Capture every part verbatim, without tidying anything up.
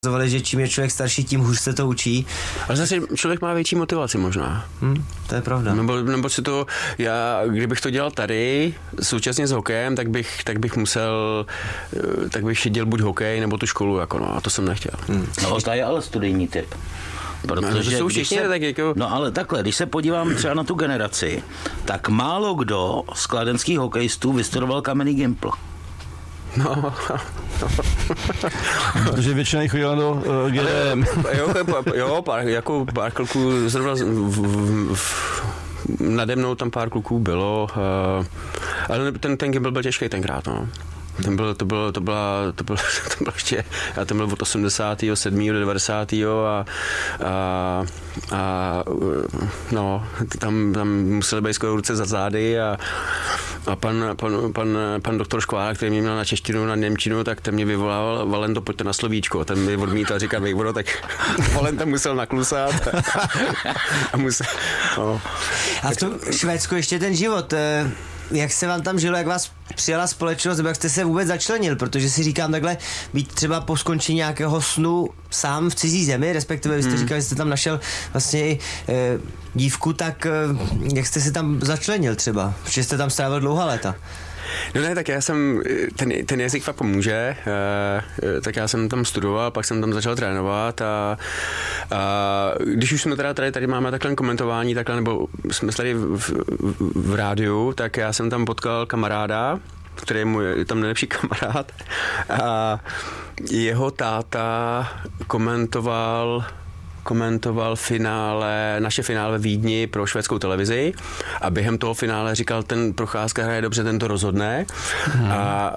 že čím je člověk starší, tím hůř se to učí. Ale zase člověk má větší motivaci možná. Hmm, to je pravda. Nebo, nebo si to, já, kdybych to dělal tady, současně s hokejem, tak bych, tak bych musel, tak bych šedil buď hokej, nebo tu školu, jako no, a to jsem nechtěl. Hmm. No, to je ale studijní typ. Protože no, jsou všichni se, tak jako... No ale takhle, když se podívám třeba na tu generaci, tak málo kdo z kladenských hokejistů vystudoval Kamenný Gimpl. No, no. Protože většina jich chodila do uh, G D M. Jo, jo, pár, jako pár kluků, zrovna v, v, v, nade mnou tam pár kluků bylo, uh, ale ten, ten Gimpl byl těžký tenkrát, no. Ten byl, to bylo, to byla, to bylo, to bylo ještě, já ten byl od osmdesátého sedmého do devadesátého a, a, a no, tam, tam museli být skoro ruce za zády a, a pan, pan, pan, pan doktor Škvára, který mě měl na češtinu, na němčinu, tak ten mě vyvolával, Valento, pojďte na slovíčko. Ten mi odmítal, říkal, vyvodo, tak Valenta musel naklusat a, a musel, no. A v tom Švédsku ještě ten život, jak se vám tam žilo, jak vás přijala společnost, nebo jak jste se vůbec začlenil, protože si říkám takhle, být třeba po skončení nějakého snu sám v cizí zemi, respektive vy jste hmm. říkal, že jste tam našel vlastně i e, dívku, tak e, jak jste se tam začlenil třeba, protože jste tam strávil dlouhá léta. No ne, tak já jsem, ten, ten jazyk fakt pomůže, e, tak já jsem tam studoval, pak jsem tam začal trénovat a, a když už jsme teda tady, tady máme takhle komentování, takhle, nebo jsme tady v, v, v rádiu, tak já jsem tam potkal kamaráda, který je můj tam nejlepší kamarád a jeho táta komentoval komentoval finále, naše finále ve Vídni pro švédskou televizi a během toho finále říkal, ten Procházka hraje dobře, ten to rozhodne. Hmm. A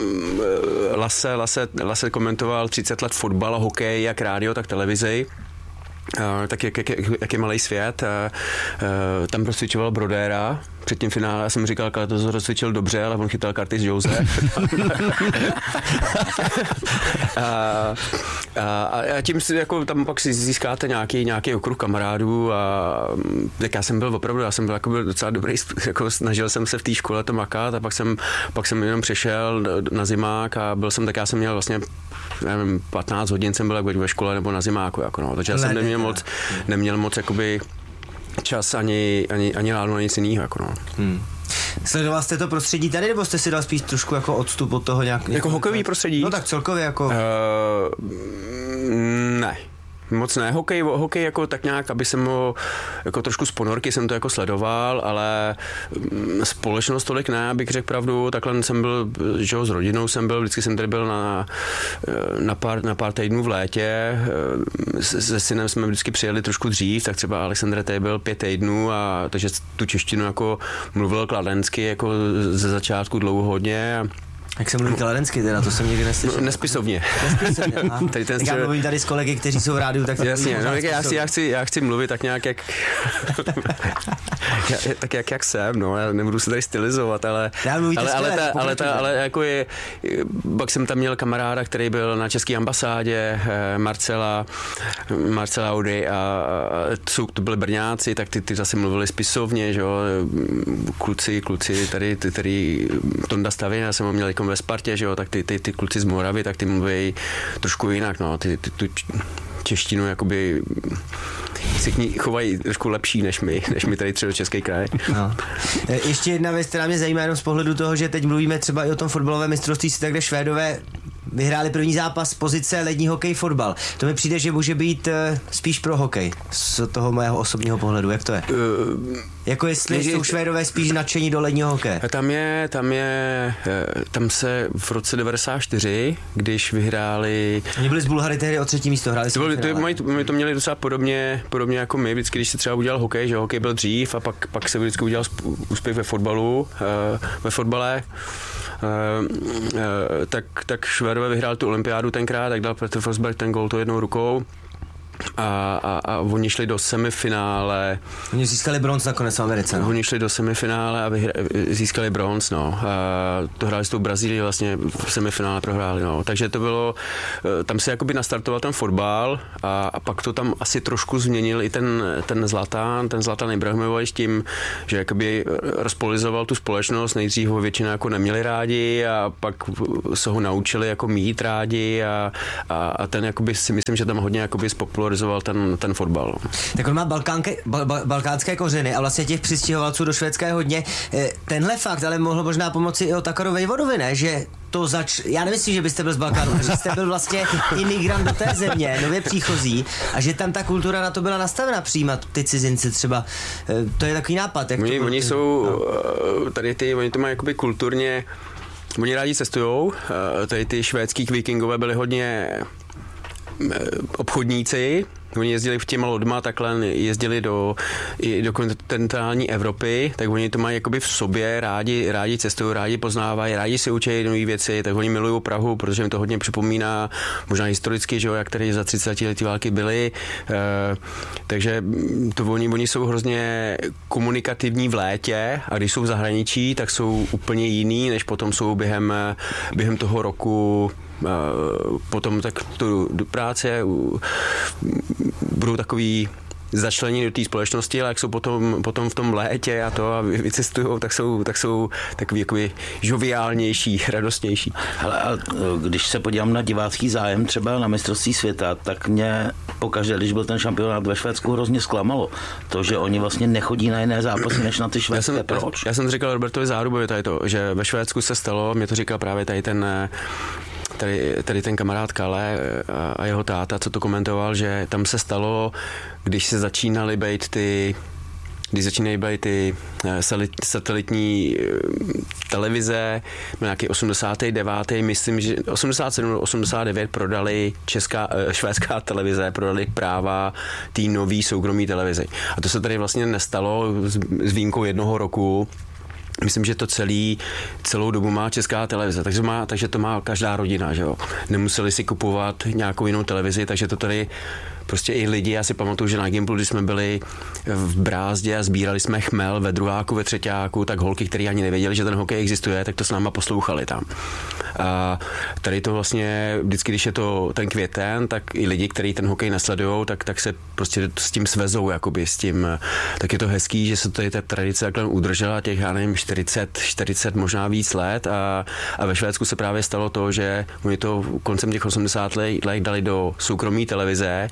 Lasse, Lasse, Lasse komentoval třicet let fotbal, hokej, jak rádio, tak televizi. Uh, tak jak, jak, jak je malý svět. Uh, uh, tam rozcvičoval Brodéra. Před tím finále já jsem říkal, že to rozcvičil dobře, ale on chytal karty z Jose. a, a, a tím si jako tam pak si získáte nějaký, nějaký okruh kamarádů a tak já jsem byl opravdu, já jsem byl jako byl docela dobrý, jako snažil jsem se v té škole to makat a pak jsem, pak jsem jenom přešel na zimák a byl jsem, tak já jsem měl vlastně nevím, patnáct hodin jsem byl ve škole nebo na zimáku, jako no, takže já jsem neměl moc, neměl moc jakoby čas ani, ani, ani ráno, ani nic jiného, jako no. Hmm. Sledoval jste to prostředí tady, nebo jste si dal spíš trošku jako odstup od toho nějak? Jako hokejový prostředí? No tak celkově jako... Uh, ne. Moc ne, hokej, hokej jako tak nějak, aby jsem ho, jako trošku z ponorky jsem to jako sledoval, ale společnost tolik ne, abych řekl pravdu, takhle jsem byl, že jo, s rodinou jsem byl, vždycky jsem tady byl na, na, pár, na pár týdnů v létě, se synem jsme vždycky přijeli trošku dřív, tak třeba Alexandr tady byl pět týdnů a takže tu češtinu jako mluvil kladensky jako ze začátku dlouho hodně. Jak se mluví kladensky teda, to jsem nikdy neslyšel. No, nespisovně. Nespisovně, tady ten tak já mluvím tady s kolegy, kteří jsou v rádiu, tak... Jasně, no, já, si, já, chci, já chci mluvit tak nějak, jak... tak jak, jak jsem, no, já nebudu se tady stylizovat, ale... Ale, ale, ta, ale, ta, ale jako je... Pak jsem tam měl kamaráda, který byl na české ambasádě, Marcela, Marcela Audy a, a to byli Brňáci, tak ty, ty zase mluvili spisovně, že jo, kluci, kluci tady, ty, tady Tonda Stavin, já jsem ho měl jako ve Spartě, že jo, tak ty, ty, ty kluci z Moravy, tak ty mluví trošku jinak, no, ty, ty tu češtinu, jakoby si k ní chovají trošku lepší než my, než my tady třeba Český kraj. No. Ještě jedna věc, která mě zajímá jenom z pohledu toho, že teď mluvíme třeba i o tom fotbalovém mistrovství světa, kde Švédové vyhráli první zápas z pozice lední hokej fotbal. To mi přijde, že může být uh, spíš pro hokej z toho mého osobního pohledu. Jak to je? Uh, jako jestli jsou Švédové spíš nadšení do ledního hokeje. Tam je, tam je, tam se v roce devadesát čtyři, když vyhráli... Oni byli z Bulhary tehdy o třetí místo, hráli to byli, to, my, my to měli docela podobně, podobně jako my, vždycky, když se třeba udělal hokej, že hokej byl dřív a pak, pak se vždycky udělal úspěch ve fotbalu, uh, ve fotbale. Uh, uh, tak, tak Švédové vyhrál tu olympiádu tenkrát, tak dal Petr Forsberg ten gól to jednou rukou A, a, a oni šli do semifinále. Oni získali bronz nakonec v Americe. No? Oni šli do semifinále a vyhra, získali bronz, no. A to hráli s tou Brazílií, vlastně v semifinále prohráli, no. Takže to bylo, tam se jakoby nastartoval ten fotbal a, a pak to tam asi trošku změnil i ten, ten Zlatan, ten Zlatan Ibrahimovič tím, že jakoby rozpolizoval tu společnost, nejdřív ho většina jako neměli rádi a pak se ho naučili jako mít rádi a, a, a ten jakoby si myslím, že tam hodně jakoby spopularizoval ten, ten fotbal. Tak on má balkánke, bal, bal, balkánské kořeny a vlastně těch přistěhovalců do Švédska je hodně. Tenhle fakt ale mohl možná pomoci i Otakaru Vejvodovi, ne? Že to zač... Já nemyslím, že byste byl z Balkánu, že jste byl vlastně imigrant do té země, nově příchozí a že tam ta kultura na to byla nastavena přijímat ty cizinci třeba. To je takový nápad. Jak oni, to oni jsou no. tady ty, oni to mají jakoby kulturně, oni rádi cestujou, tady ty švédský vikingové byli hodně obchodníci, oni jezdili v těma lodma, takhle jezdili do, i do kontinentální Evropy, tak oni to mají jakoby v sobě, rádi, rádi cestují, rádi poznávají, rádi si učí nové věci, tak oni milují Prahu, protože jim to hodně připomíná, možná historicky, že jo, jak tady za třicetiletí války byly, e, takže to oni, oni jsou hrozně komunikativní v létě a když jsou v zahraničí, tak jsou úplně jiný, než potom jsou během, během toho roku. Potom tak tu do práce budou takový začlení do té společnosti, ale jak jsou potom, potom v tom létě a to a vycestují, tak jsou, tak jsou takový jakoby žoviálnější, radostnější. Hele, a když se podívám na divácký zájem třeba na mistrovství světa, tak mě pokaždé, když byl ten šampionát ve Švédsku, hrozně zklamalo. To, že oni vlastně nechodí na jiné zápasy, než na ty švédské. Já jsem, Proč? Já, já jsem říkal Robertovi Zárubovi tady to, že ve Švédsku se stalo, mě to říkal právě tady ten Tady, tady ten kamarád Kale a jeho táta, co to komentoval, že tam se stalo, když se začínaly být ty, když začínají být ty satelitní televize, nějaký osmdesátý devátý myslím, že osmdesát sedm nebo osmdesát devět prodali česká, švédská televize, prodali práva té nový soukromý televizi. A to se tady vlastně nestalo s výjimkou jednoho roku. Myslím, že to celý, celou dobu má česká televize, takže, má, takže to má každá rodina, že jo. Nemuseli si kupovat nějakou jinou televizi, takže to tady prostě i lidi, já si pamatuju, že na Gimplu, když jsme byli v Brázdě a sbírali jsme chmel ve druháku, ve třetíku, tak holky, který ani nevěděli, že ten hokej existuje, tak to s náma poslouchali tam. A tady to vlastně, vždycky, když je to ten květen, tak i lidi, kteří ten hokej nesledujou, tak, tak se prostě s tím svezou, jakoby s tím, tak je to hezký, že se tady ta tradice takhle udržela těch, já nevím, čtyřicet, čtyřicet možná víc let a, a ve Švédsku se právě stalo to, že oni to koncem těch osmdesátých let dali do soukromé televize.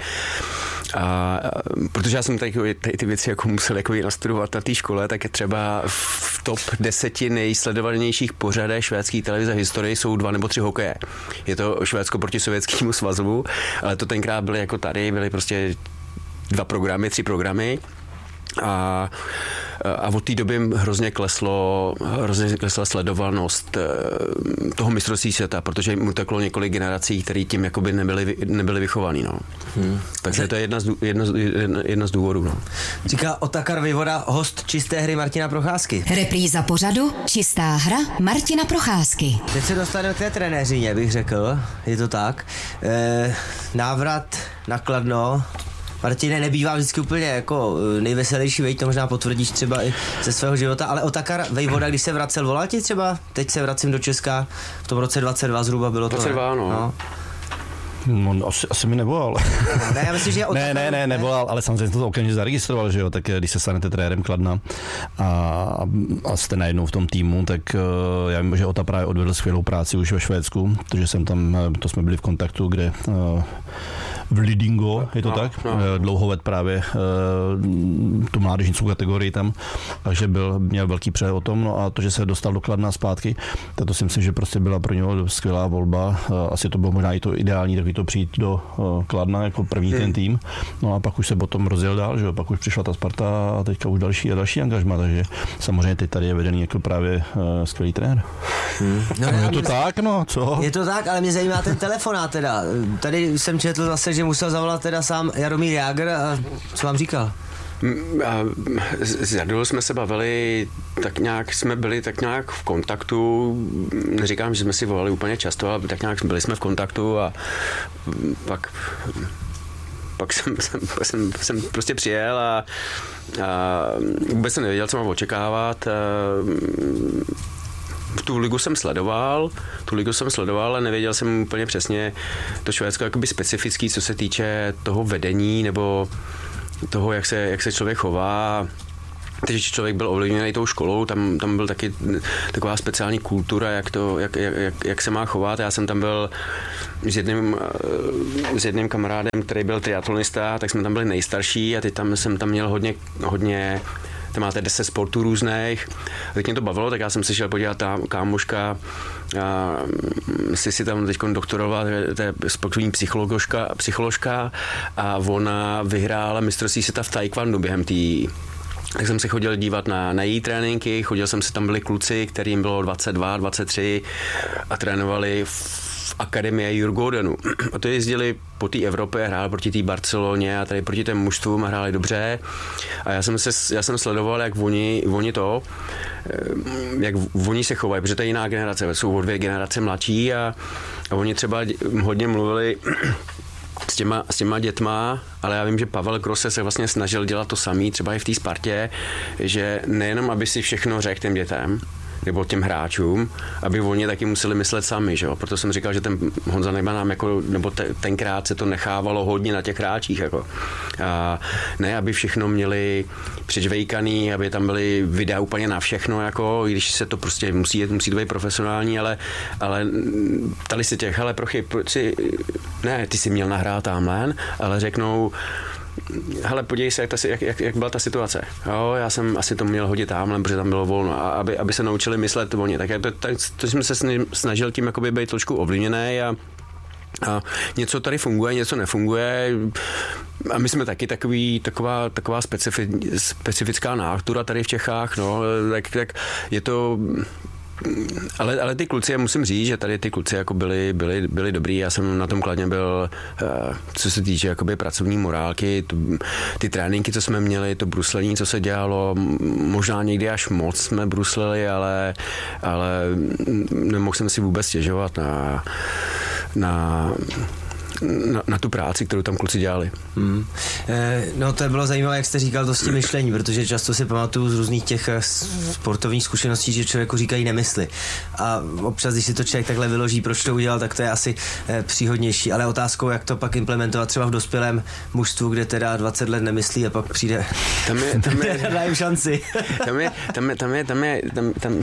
A, protože já jsem tady, tady ty věci jako musel jako nastudovat na té škole, tak je třeba v top deseti nejsledovanějších pořadech švédské televize v historii jsou dva nebo tři hokeje. Je to Švédsko proti Sovětskému svazu, ale to tenkrát byly jako tady, byly prostě dva programy, tři programy. A, a od té doby hrozně kleslo, hrozně klesla sledovanost toho mistrovství světa, protože mu teklo několik generací, které tím jakoby nebyly, nebyly vychovaný. No. Hmm. Takže to je jedna z, jedna, jedna z důvodů. No. Říká Otakar Vejvoda, host Čisté hry Martina Procházky. Repríza pořadu Čistá hra Martina Procházky. Teď se dostaneme k té trenéřině, bych řekl, je to tak. E, návrat na Kladno. Martine, nebývá vždycky úplně jako nejveselější, veď, to možná potvrdíš třeba i ze svého života, ale Otakar Vejvoda, když se vracel, volal ti třeba? Teď se vracím do Česka, v tom roce dvacet dva zhruba bylo to, dvacet dva, no. no. No, asi, asi mi nevolal. Ne, já myslím, že Otakar, ne, ne, ne, nevolal, ale samozřejmě to okamžitě zaregistroval, že jo, tak když se stanete trenérem Kladna a, a jste najednou v tom týmu, tak uh, já vím, že Ota právě odvedl skvělou práci už ve Švédsku, protože jsem tam, to jsme byli v kontaktu, kde uh, v Lidingo, je to no, tak? No. Dlouho ved právě uh, tu mládežnickou kategorii tam, takže byl, měl velký přehled o tom, no a to, že se dostal do Kladna zpátky, tak to si myslím, že prostě byla pro něho skvělá volba, uh, asi to bylo možná i to ideální, takový to přijít do uh, Kladna jako první hmm. ten tým, no a pak už se potom rozjel dál, že jo, pak už přišla ta Sparta a teďka už další a další angažma, takže samozřejmě teď tady je vedený jako právě uh, skvělý trenér. Hmm. No, je to tak, no, co? Je to tak, ale mě zajímá ten telefonát teda. Tady jsem četl zase, že musel zavolat teda sám Jaromír Jágr a co vám říkal? S Jardou jsme se bavili, tak nějak jsme byli tak nějak v kontaktu, neříkám, že jsme si volali úplně často, ale tak nějak byli jsme v kontaktu a pak pak jsem, jsem, jsem, jsem prostě přijel a, a vůbec jsem nevěděl, co mám očekávat. Tu ligu jsem sledoval, tu ligu jsem sledoval, ale nevěděl jsem úplně přesně to Švédsko jakoby specifický, co se týče toho vedení nebo toho, jak se, jak se člověk chová. Takže člověk byl ovlivněný tou školou, tam, tam byl taky taková speciální kultura, jak, to, jak, jak, jak se má chovat. Já jsem tam byl s jedním, s jedním kamarádem, který byl triatlonista, tak jsme tam byli nejstarší a teď tam jsem tam měl hodně, hodně tam máte deset sportů různých. Teď mě to bavilo, tak já jsem se šel podívat, ta kámoška a si si tam teď doktorovala, to je sportovní psycholožka, psycholožka a ona vyhrála mistrovství světa v taekwondu během té. Tak jsem se chodil dívat na, na její tréninky, chodil jsem se, tam byli kluci, kterým bylo dvacet dva, dvacet tři a trénovali v akademii Jurgodenu. A to jezdili po té Evropě, hráli proti té Barceloně a tady proti těm mužstvům hráli dobře. A já jsem, se, já jsem sledoval, jak oni, oni to, jak oni se chovají, protože to je jiná generace, jsou o dvě generace mladší a, a oni třeba hodně mluvili s těma, s těma dětma, ale já vím, že Pavel Grosse se vlastně snažil dělat to samý, třeba i v té Spartě, že nejenom, aby si všechno řekl těm dětem, nebo těm hráčům, aby oni taky museli myslet sami, že jo? Proto jsem říkal, že ten Honza Nejman nám jako, nebo te, tenkrát se to nechávalo hodně na těch hráčích, jako. A ne, aby všechno měli přečvejkaný, aby tam byly videa úplně na všechno, jako, i když se to prostě musí, musí to být profesionální, ale, ale ptali si těch, hele, prochy, proč si, ne, ty jsi měl nahrát tamhle, ale řeknou, hele, podívej se, jak, ta, jak, jak, jak byla ta situace. Jo, já jsem asi to měl hodit tamhle, protože tam bylo volno, a aby, aby se naučili myslet oni. Tak, to, tak to jsem se snažil tím jakoby být trošku ovlivněný a, a něco tady funguje, něco nefunguje. A my jsme taky takový, taková, taková specifi, specifická nátura tady v Čechách, no, tak, tak je to... Ale, ale ty kluci, já musím říct, že tady ty kluci jako byli, byli, byli dobrý. Já jsem na tom Kladně byl, co se týče jakoby pracovní morálky, to, ty tréninky, co jsme měli, to bruslení, co se dělalo, možná někdy až moc jsme bruslili, ale, ale nemohl jsem si vůbec stěžovat na, na Na, na tu práci, kterou tam kluci dělali. Hmm. E, no to bylo zajímavé, jak jste říkal to s tím myšlení, protože často si pamatuju z různých těch sportovních zkušeností, že člověku říkají nemysli. A občas, když si to člověk takhle vyloží, proč to udělal, tak to je asi e, příhodnější. Ale otázkou, jak to pak implementovat třeba v dospělém mužstvu, kde teda dvacet let nemyslí a pak přijde tam je, tam je, dají šanci. tam je, tam je, tam je, tam je, tam, tam,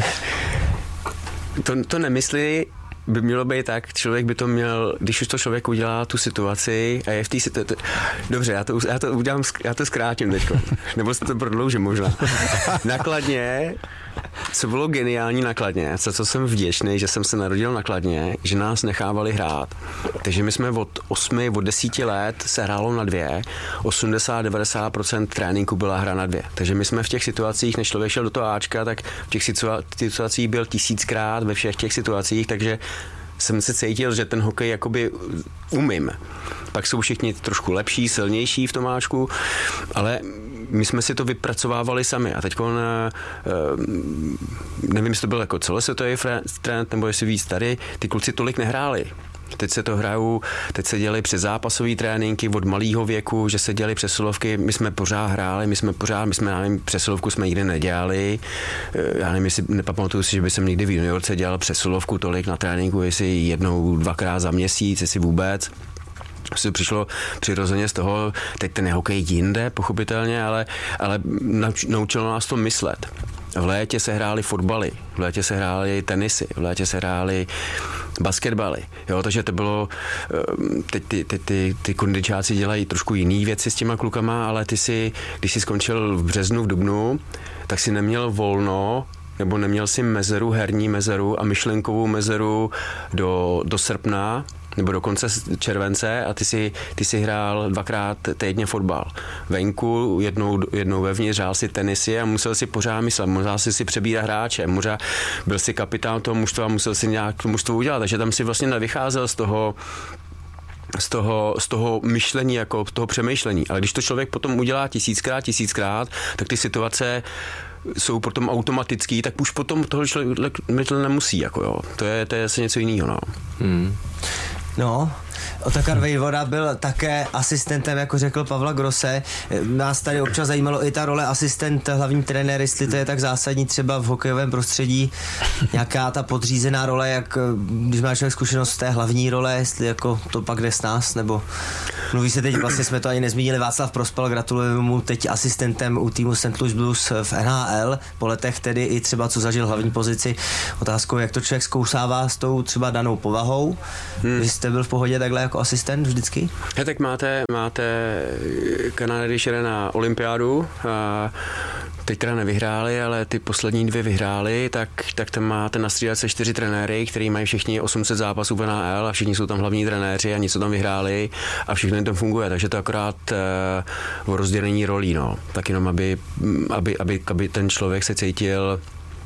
to, to nemyslí by mělo být tak, člověk by to měl, když už to člověk udělá tu situaci a je v té situaci, dobře, já to, já to udělám, já to zkrátím teďko, nebo se to prodloužím možná. Nakladně, co bylo geniální na Kladně, za co jsem vděčný, že jsem se narodil na Kladně, že nás nechávali hrát. Takže my jsme od osmi, od desíti let se hrálo na dvě, osmdesát až devadesát procent tréninku byla hra na dvě. Takže my jsme v těch situacích, než člověk šel do toho Ačka, tak v těch situacích byl tisíckrát ve všech těch situacích, takže jsem se cítil, že ten hokej jakoby umím. Pak jsou všichni trošku lepší, silnější v tom Ačku, ale my jsme si to vypracovávali sami a teď nevím, jestli to byl jako celosvětový trend, nebo jestli víc tady, ty kluci tolik nehráli. Teď se to hrajou, teď se dělají předzápasové tréninky od malého věku, že se dělají přesilovky, my jsme pořád hráli, my jsme pořád, my jsme, já nevím, přesilovku jsme nikdy nedělali, já nevím, jestli nepamatuju si, že by jsem někdy v juniorce dělal přesilovku tolik na tréninku, jestli jednou, dvakrát za měsíc, jestli vůbec. Si přišlo přirozeně z toho, teď ten hokej jinde, pochopitelně, ale, ale naučilo nás to myslet. V létě se hrály fotbaly, v létě se hrály tenisy, v létě se hrály basketbaly. Jo, takže to bylo, teď ty, ty, ty, ty kondičáci dělají trošku jiný věci s těma klukama, ale ty si, když jsi skončil v březnu, v dubnu, tak si neměl volno, nebo neměl si mezeru, herní mezeru a myšlenkovou mezeru do, do srpna, nebo do konce července a ty si, ty si hrál dvakrát týdně fotbal. Venku, jednou, jednou vevnitř, hrál si tenisy a musel si pořád myslet, musel si si přebírat hráče, možná byl si kapitán toho mužstva a musel si nějak to mužstvo udělat, takže tam si vlastně nevycházel z toho z toho, z toho myšlení, jako z toho přemýšlení. Ale když to člověk potom udělá tisíckrát, tisíckrát, tak ty situace jsou potom automatický, tak už potom toho člověk nemusí, jako jo. To je, to je asi něco jiného, no. Hmm. No, Otakar Vejvoda byl také asistentem, jako řekl Pavla Grosse. Nás tady občas zajímalo i ta role asistent, hlavní trenér, jestli to je tak zásadní třeba v hokejovém prostředí, nějaká ta podřízená role, jak když máš zkušenost z té hlavní role, jestli jako to pak jde s nás, nebo mluví se teď, vlastně jsme to ani nezmínili, Václav Prospal, gratulujeme mu teď asistentem u týmu Saint Louis Blues v N H L, po letech tedy i třeba co zažil hlavní pozici. Otázkou, jak to člověk zkousává s tou třeba danou povahou. Hmm. Vy jste byl v pohodě takhle jako asistent vždycky? Ja, tak máte, máte Kanada, když jede na olympiádu, a teď teda nevyhráli, ale ty poslední dvě vyhráli, tak, tak tam máte na střídačce čtyři trenéry, který mají všichni osm set zápasů v N H L a všichni jsou tam hlavní trenéři a něco tam vyhráli a všechno tam funguje, takže to akorát uh, o rozdělení rolí, no. Tak jenom, aby, aby, aby, aby ten člověk se cítil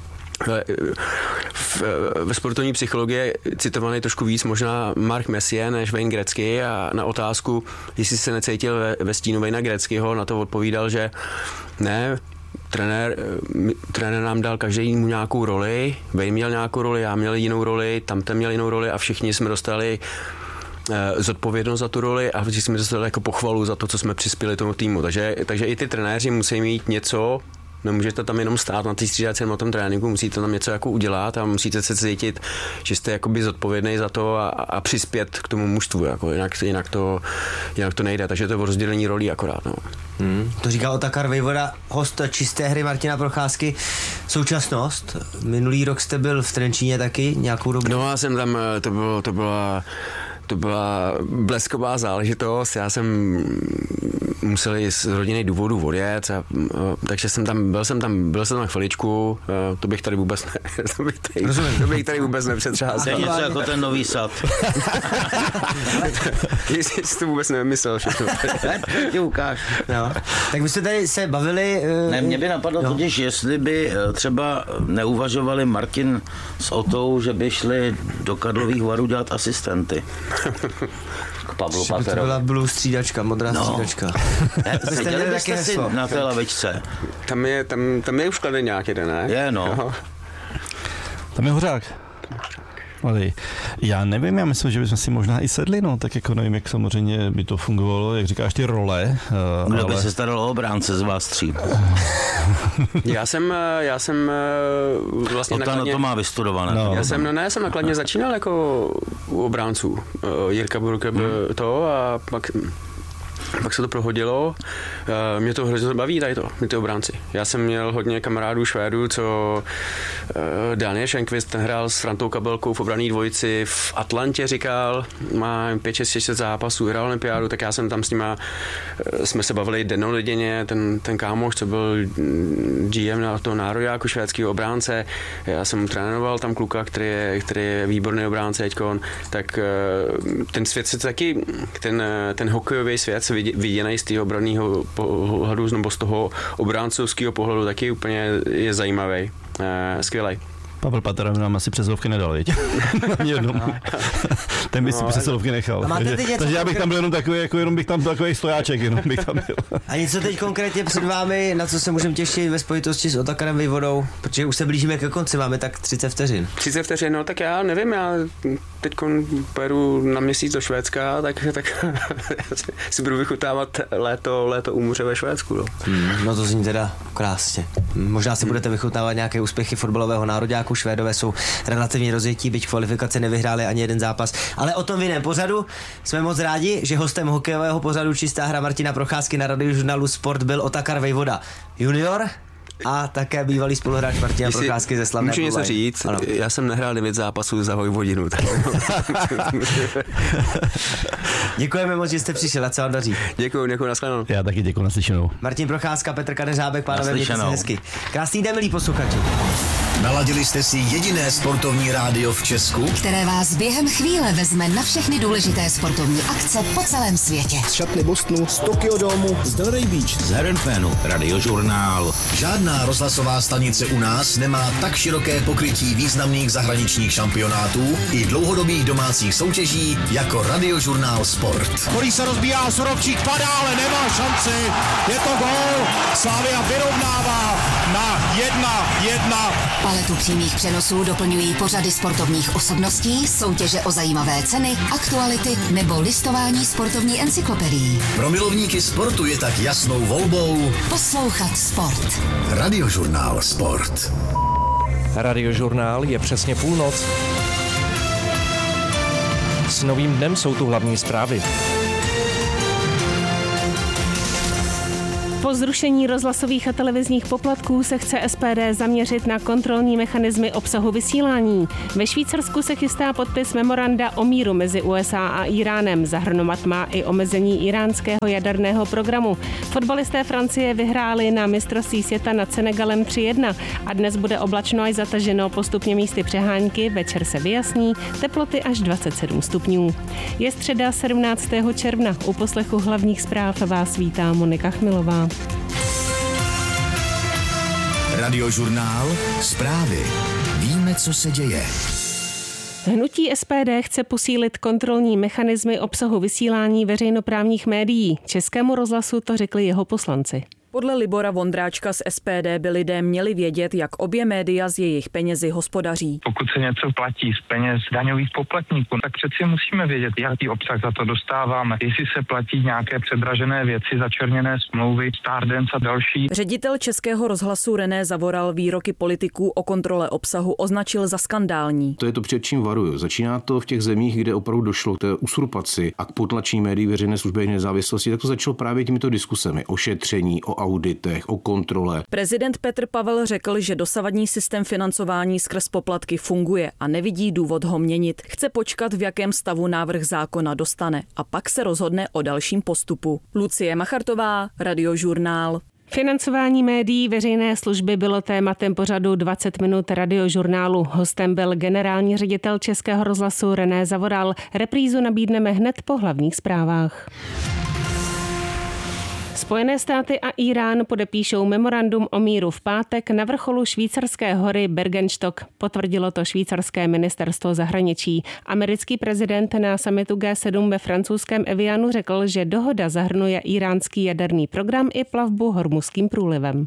v, ve sportovní psychologii je citovaný trošku víc možná Mark Messier než Wayne Gretzky a na otázku, jestli se necítil ve, ve stínu Wayna Gretzkyho, na to odpovídal, že ne, trenér, trenér nám dal každý mu nějakou roli, Wayne měl nějakou roli, já měl jinou roli, tamten měl jinou roli a všichni jsme dostali zodpovědnost za tu roli a vždycky jsme dostali jako pochvalu za to, co jsme přispěli tomu týmu. Takže, takže i ty trenéři musí mít něco. Nemůžete tam jenom stát na té střídačce na tom tréninku, musíte tam něco jako udělat a musíte se cítit, že jste jakoby zodpovědný za to a, a přispět k tomu mužstvu, jako jinak, jinak, to, jinak to nejde, takže to je o rozdělení rolí akorát. No. Hmm, to říká Otakar Vejvoda, host čisté hry Martina Procházky. Současnost, minulý rok jste byl v Trenčíně taky nějakou dobu? No já jsem tam, to, bylo, to byla... To byla blesková záležitost, já jsem musel jít z rodinných důvodů odjet, a, takže jsem tam, byl jsem tam, byl jsem na chviličku, to bych tady vůbec ne, to bych tady, to bych tady vůbec nepřetřásal. To je něco jako ten Nový Sad. Jestli jsi to vůbec nevymyslel všechno. Ti ukáž. No. Tak my jste tady se bavili... Uh... Ne, mě by napadlo no. totiž, jestli by třeba neuvažovali Martin s Otou, že by šli do Karlových Varů dělat asistenty. K Pavlu Paterovi. To byla blue střídačka, modrá no. střídačka. Seděli byste si na té lavičce. Tam je, tam, tam je už kladen nějak jeden, ne? Je, no. no. Tam je Hořák. Ale já nevím, já myslím, že bychom si možná i sedli, no, tak jako nevím, jak samozřejmě by to fungovalo, jak říkáš, ty role. Kdo ale... by se staral o obránce z vás tří? já jsem, já jsem vlastně Ota nakladně... to má vystudované. No, já jsem, no ne, já jsem nakladně začínal jako u obránců. Jirka Burke byl hmm. to a pak... Pak se to prohodilo. Mě to hrozně baví tady to, my ty obránci. Já jsem měl hodně kamarádů Švédů, co Daniel Schenqvist, ten hrál s Frantou Kabelkou v obranné dvojici v Atlantě, říkal, má pět šest zápasů, hrál olympiádu, tak já jsem tam s nima, jsme se bavili dennodenně, ten, ten kámoš, co byl G M na toho nároďáku švédského obránce, já jsem mu trénoval tam kluka, který je, který je výborný obránce teďkon, tak ten svět se taky, ten, ten hokejový svět se viděný z toho obranného pohledu nebo z toho obráncovského pohledu taky úplně je zajímavý, skvělej. Pavel Pater nám asi přesilovky nedal, viď? Ani jednou. Ten by si no, přesilovky nechal. Takže, takže já bych tam byl jenom takový, jako jenom bych tam byl takový stojáček, jenom bych tam byl. A něco teď konkrétně před vámi, na co se můžeme těšit ve spojitosti s Otakarem Vejvodou, protože už se blížíme ke konci, máme tak třicet vteřin. třicet vteřin, no tak já nevím, já teď pojedu na měsíc do Švédska, tak, tak si budu vychutávat léto, léto u moře ve Švédsku. No. Hmm, no to zní teda krásně. Možná si hmm. budete vychutávat nějaké úspěchy fotbalového nároďáku. Švédové jsou relativně rozjetí, byť kvalifikace nevyhráli ani jeden zápas. Ale o tom v jiném pořadu jsme moc rádi, že hostem hokejového pořadu Čistá hra Martina Procházky na Radiožurnálu Sport byl Otakar Vejvoda junior a také bývalý spoluhráč Martina Jestli Procházky ze slavné. Můžu něco říct? Ano. Já jsem nehrál devět zápasů za Vojvodinu. Tak... Děkujeme moc, že jste přišel, ať se vám daří. Děkuju, děkuju, nashledanou. Já taky děkuju, naslyšenou. Martin Procházka, Petr Kadeřábek, pánové, mějte se hezky. Krásný den, milí posluchači. Naladili jste si jediné sportovní rádio v Česku, které vás během chvíle vezme na všechny důležité sportovní akce po celém světě. Z šatny Bostonu, z Tokyo Domu, z Delray Beach, z Herrenfanu, Radiožurnál. Žádná rozhlasová stanice u nás nemá tak široké pokrytí významných zahraničních šampionátů i dlouhodobých domácích soutěží jako Radiožurnál Sport. Který se rozbíjá, Surovčík padá, ale nemá šanci. Je to gól. Slavia vyrovnává na jedna jedna. Paletu přímých přenosů doplňují pořady sportovních osobností, soutěže o zajímavé ceny, aktuality nebo listování sportovní encyklopedií. Pro milovníky sportu je tak jasnou volbou Poslouchat sport. Radiožurnál Sport. Radiožurnál je přesně půlnoc. S novým dnem jsou tu hlavní zprávy. Po zrušení rozhlasových a televizních poplatků se chce S P D zaměřit na kontrolní mechanismy obsahu vysílání. Ve Švýcarsku se chystá podpis memoranda o míru mezi U S A a Íránem. Zahrnovat má i omezení íránského jaderného programu. Fotbalisté Francie vyhráli na mistrovství světa nad Senegalem tři jedna a dnes bude oblačno až zataženo, postupně místy přehánky, večer se vyjasní, teploty až dvacet sedm stupňů. Je středa sedmnáctého června. U poslechu hlavních zpráv vás vítá Monika Chmilová. Radiožurnál Zprávy. Víme, co se děje. Hnutí S P D chce posílit kontrolní mechanismy obsahu vysílání veřejnoprávních médií. Českému rozhlasu to řekli jeho poslanci. Podle Libora Vondráčka z S P D by lidé měli vědět, jak obě média z jejich penězi hospodaří. Pokud se něco platí z peněz daňových poplatníků, tak přeci musíme vědět, jaký obsah za to dostáváme. Jestli se platí nějaké předražené věci, začerněné smlouvy, Stardance a další. Ředitel Českého rozhlasu René Zavoral výroky politiků o kontrole obsahu označil za skandální. To je to, před čím varuju. Začíná to v těch zemích, kde opravdu došlo k té usurpaci a k potlačení médií veřejné služby nezávislosti, tak to začalo právě těmito diskusemi o šetření, o auditech, o kontrole. Prezident Petr Pavel řekl, že dosavadní systém financování skrz poplatky funguje a nevidí důvod ho měnit. Chce počkat, v jakém stavu návrh zákona dostane a pak se rozhodne o dalším postupu. Lucie Machartová, Radiožurnál. Financování médií veřejné služby bylo tématem pořadu dvacet minut Radiožurnálu. Hostem byl generální ředitel Českého rozhlasu René Zavoral. Reprízu nabídneme hned po hlavních zprávách. Spojené státy a Írán podepíšou memorandum o míru v pátek na vrcholu švýcarské hory Bergenstock. Potvrdilo to švýcarské ministerstvo zahraničí. Americký prezident na summitu G sedm ve francouzském Evianu řekl, že dohoda zahrnuje íránský jaderný program i plavbu Hormuzským průlivem.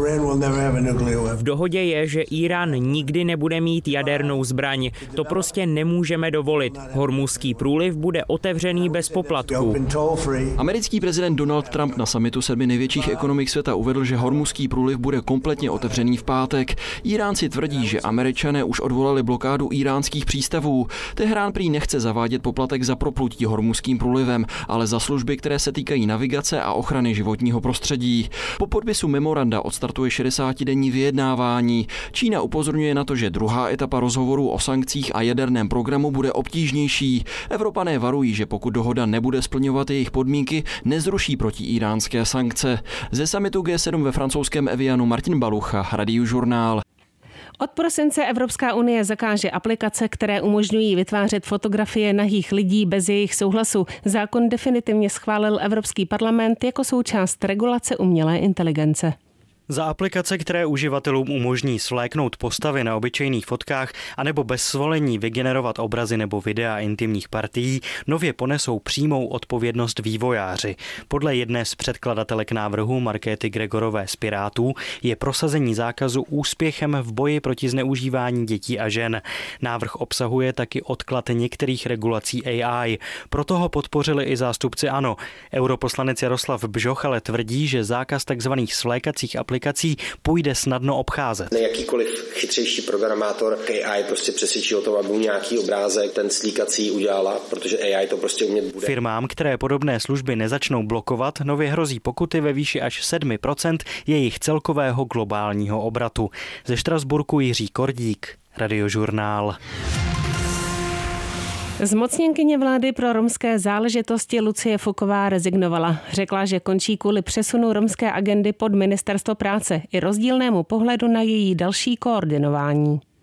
V dohodě je, že Írán nikdy nebude mít jadernou zbraň. To prostě nemůžeme dovolit. Hormuzský průliv bude otevřený bez poplatků. Americký prezident Donald Trump na summitu sedmi největších ekonomik světa uvedl, že Hormuzský průliv bude kompletně otevřený v pátek. Iránci tvrdí, že Američané už odvolali blokádu íránských přístavů. Teherán prý nechce zavádět poplatek za proplutí Hormuzským průlivem, ale za služby, které se týkají navigace a ochrany životního prostředí. Po podpisu memoranda odstartuje šedesátidenní vyjednávání. Čína upozorňuje na to, že druhá etapa rozhovorů o sankcích a jaderném programu bude obtížnější. Evropané varují, že pokud dohoda nebude splňovat jejich podmínky, nezruší protiíránské sankce. Ze summitu G sedm ve francouzském Evianu Martin Balucha, Radiožurnál. Od prosince Evropská unie zakáže aplikace, které umožňují vytvářet fotografie nahých lidí bez jejich souhlasu. Zákon definitivně schválil Evropský parlament jako součást regulace umělé inteligence. Za aplikace, které uživatelům umožní svléknout postavy na obyčejných fotkách anebo bez svolení vygenerovat obrazy nebo videa intimních partií, nově ponesou přímou odpovědnost vývojáři. Podle jedné z předkladatelek návrhu Markéty Gregorové z Pirátů je prosazení zákazu úspěchem v boji proti zneužívání dětí a žen. Návrh obsahuje taky odklad některých regulací A I. Proto ho podpořili i zástupci ANO. Europoslanec Jaroslav Bžoch ale tvrdí, že zákaz tzv. Svlékacích aplikací půjde snadno obcházet. Jakýkoliv chytřejší programátor A I prostě přesvědčí o tom, aby mu nějaký obrázek ten slíkací udělala, protože A I to prostě umět bude. Firmám, které podobné služby nezačnou blokovat, nově hrozí pokuty ve výši až sedm procent jejich celkového globálního obratu. Ze Štrasburku Jiří Kordík, Radiožurnál. Zmocněnkyně vlády pro romské záležitosti Lucie Fuková rezignovala. Řekla, že končí kvůli přesunu romské agendy pod Ministerstvo práce i rozdílnému pohledu na její další koordinování.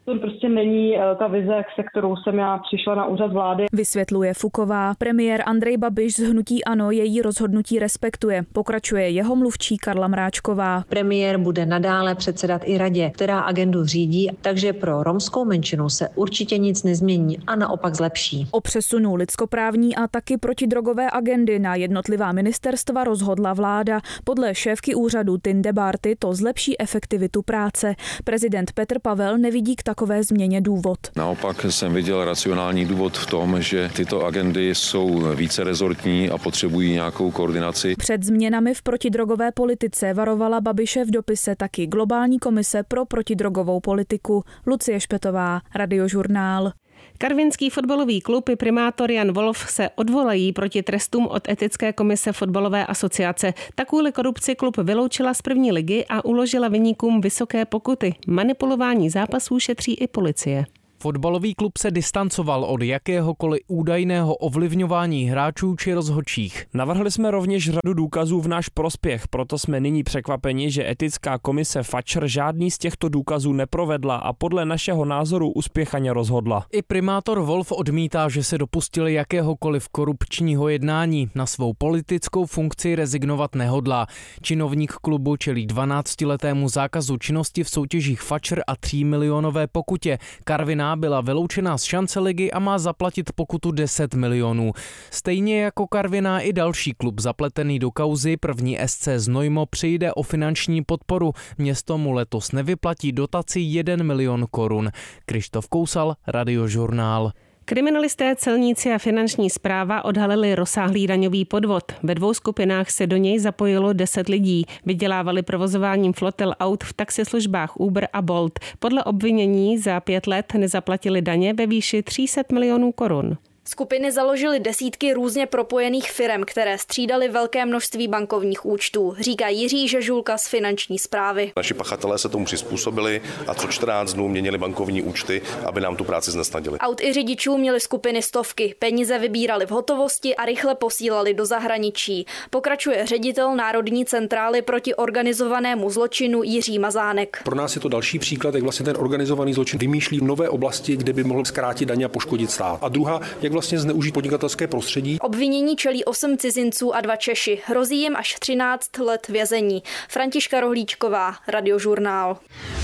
To prostě není ta vize, se kterou jsem já přišla na úřad vlády. Vysvětluje Fuková. Premiér Andrej Babiš z hnutí ANO její rozhodnutí respektuje. Pokračuje jeho mluvčí Karla Mráčková. Premiér bude nadále předsedat i radě, která agendu řídí, takže pro romskou menšinu se určitě nic nezmění a naopak zlepší. O přesunu lidskoprávní a taky protidrogové agendy na jednotlivá ministerstva rozhodla vláda. Podle šéfky úřadu Tinde Barty to zlepší efektivitu práce. Prezident Petr Pavel nevidí k takové změně důvod. Naopak jsem viděl racionální důvod v tom, že tyto agendy jsou více rezortní a potřebují nějakou koordinaci. Před změnami v protidrogové politice varovala Babiše v dopise taky Globální komise pro protidrogovou politiku. Lucie Špetová, Radiožurnál. Karvinský fotbalový klub i primátor Jan Wolf se odvolají proti trestům od Etické komise fotbalové asociace. Tak kvůli korupci klub vyloučila z první ligy a uložila viníkům vysoké pokuty. Manipulování zápasů šetří i policie. Fotbalový klub se distancoval od jakéhokoliv údajného ovlivňování hráčů či rozhodčích. Navrhli jsme rovněž řadu důkazů v náš prospěch, proto jsme nyní překvapeni, že etická komise F A Č R žádný z těchto důkazů neprovedla a podle našeho názoru uspěchaně rozhodla. I primátor Wolf odmítá, že se dopustili jakéhokoliv korupčního jednání. Na svou politickou funkci rezignovat nehodlá. Činovník klubu čelí dvanáctiletému zákazu činnosti v soutěžích F A Č R a třímilionové pokutě. Karviná byla vyloučena z šance ligy a má zaplatit pokutu deset milionů. Stejně jako Karviná i další klub zapletený do kauzy první S C Znojmo přijde o finanční podporu. Město mu letos nevyplatí dotaci jeden milion korun. Krištof Kousal, Radiožurnál. Kriminalisté, celníci a finanční správa odhalili rozsáhlý daňový podvod. Ve dvou skupinách se do něj zapojilo deset lidí. Vydělávali provozováním flotil aut v taxislužbách Uber a Bolt. Podle obvinění za pět let nezaplatili daně ve výši tři sta milionů korun. Skupiny založily desítky různě propojených firem, které střídaly velké množství bankovních účtů, říká Jiří Žežulka z finanční správy. Naši pachatelé se tomu přizpůsobili a co čtrnáct dnů měnili bankovní účty, aby nám tu práci znesnadili. Aut i řidičů měly skupiny stovky, peníze vybírali v hotovosti a rychle posílali do zahraničí. Pokračuje ředitel Národní centrály proti organizovanému zločinu Jiří Mazánek. Pro nás je to další příklad, jak vlastně ten organizovaný zločin vymýšlí nové oblasti, kde by mohl zkrátit daně a poškodit stát. A druhá, jak vlastně zneužít podnikatelské prostředí. Obvinění čelí osm cizinců a dva Češi. Hrozí jim až třináct let vězení. Františka Rohlíčková, Radiožurnál.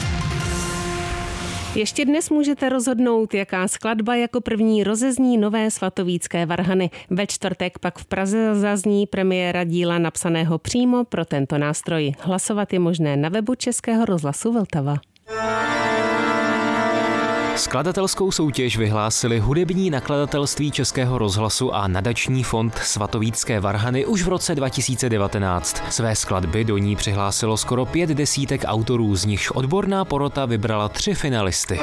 Ještě dnes můžete rozhodnout, jaká skladba jako první rozezní nové svatovícké varhany. Ve čtvrtek pak v Praze zazní premiéra díla napsaného přímo pro tento nástroj. Hlasovat je možné na webu Českého rozhlasu Vltava. Skladatelskou soutěž vyhlásili hudební nakladatelství Českého rozhlasu a nadační fond Svatovícké varhany už v roce dva tisíce devatenáct. Své skladby do ní přihlásilo skoro pět desítek autorů, z nichž odborná porota vybrala tři finalisty.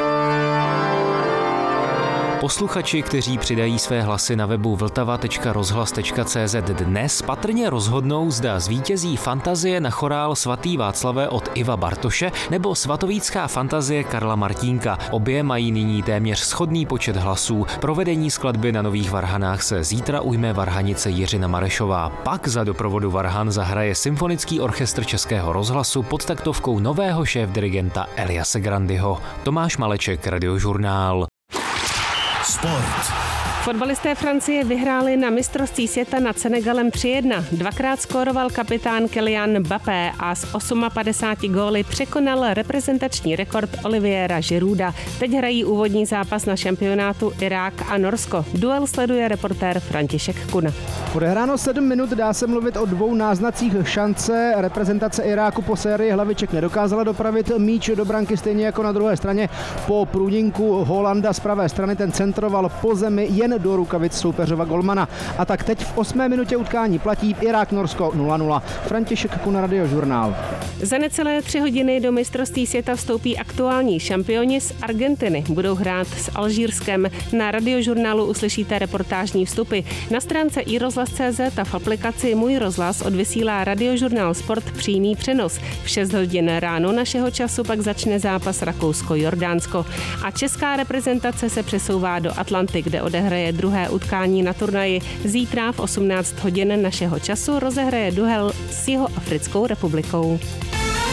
Posluchači, kteří přidají své hlasy na webu vltava tečka rozhlas tečka cé zet dnes patrně rozhodnou, zda zvítězí fantazie na chorál Svatý Václavé od Iva Bartoše nebo svatovícká fantazie Karla Martínka. Obě mají nyní téměř shodný počet hlasů. Provedení skladby na Nových varhanách se zítra ujme varhanice Jiřina Marešová. Pak za doprovodu varhan zahraje Symfonický orchestr Českého rozhlasu pod taktovkou nového šéfdirigenta Eliase Grandyho. Tomáš Maleček, Radiožurnál. Sport. Fotbalisté Francie vyhráli na mistrovství světa nad Senegalem tři jedna. Dvakrát skóroval kapitán Kylian Mbappé a s padesáti osmi góly překonal reprezentační rekord Oliviera Girouda. Teď hrají úvodní zápas na šampionátu Irák a Norsko. Duel sleduje reportér František Kuna. Odehráno sedm minut, dá se mluvit o dvou náznacích šance. Reprezentace Iráku po sérii hlaviček nedokázala dopravit míč do branky, stejně jako na druhé straně po průniku Holanda z pravé strany, ten centroval po zemi jen do rukavic soupeřova golmana. A tak teď v osmé minutě utkání platí Irák-Norsko nula nula. František Kuna, Radiožurnál. Za necelé tři hodiny do mistrovství světa vstoupí aktuální šampioni z Argentiny. Budou hrát s Alžírskem. Na Radiožurnálu uslyšíte reportážní vstupy. Na stránce i rozhlas tečka cé zet a v aplikaci Můj rozhlas odvysílá Radiožurnál Sport přímý přenos. V šest hodin ráno našeho času pak začne zápas Rakousko-Jordánsko. A česká reprezentace se přesouvá do Atlanty, kde odehraje druhé utkání na turnaji. Zítra v osmnáct hodin našeho času rozehraje duel s Jihoafrickou republikou.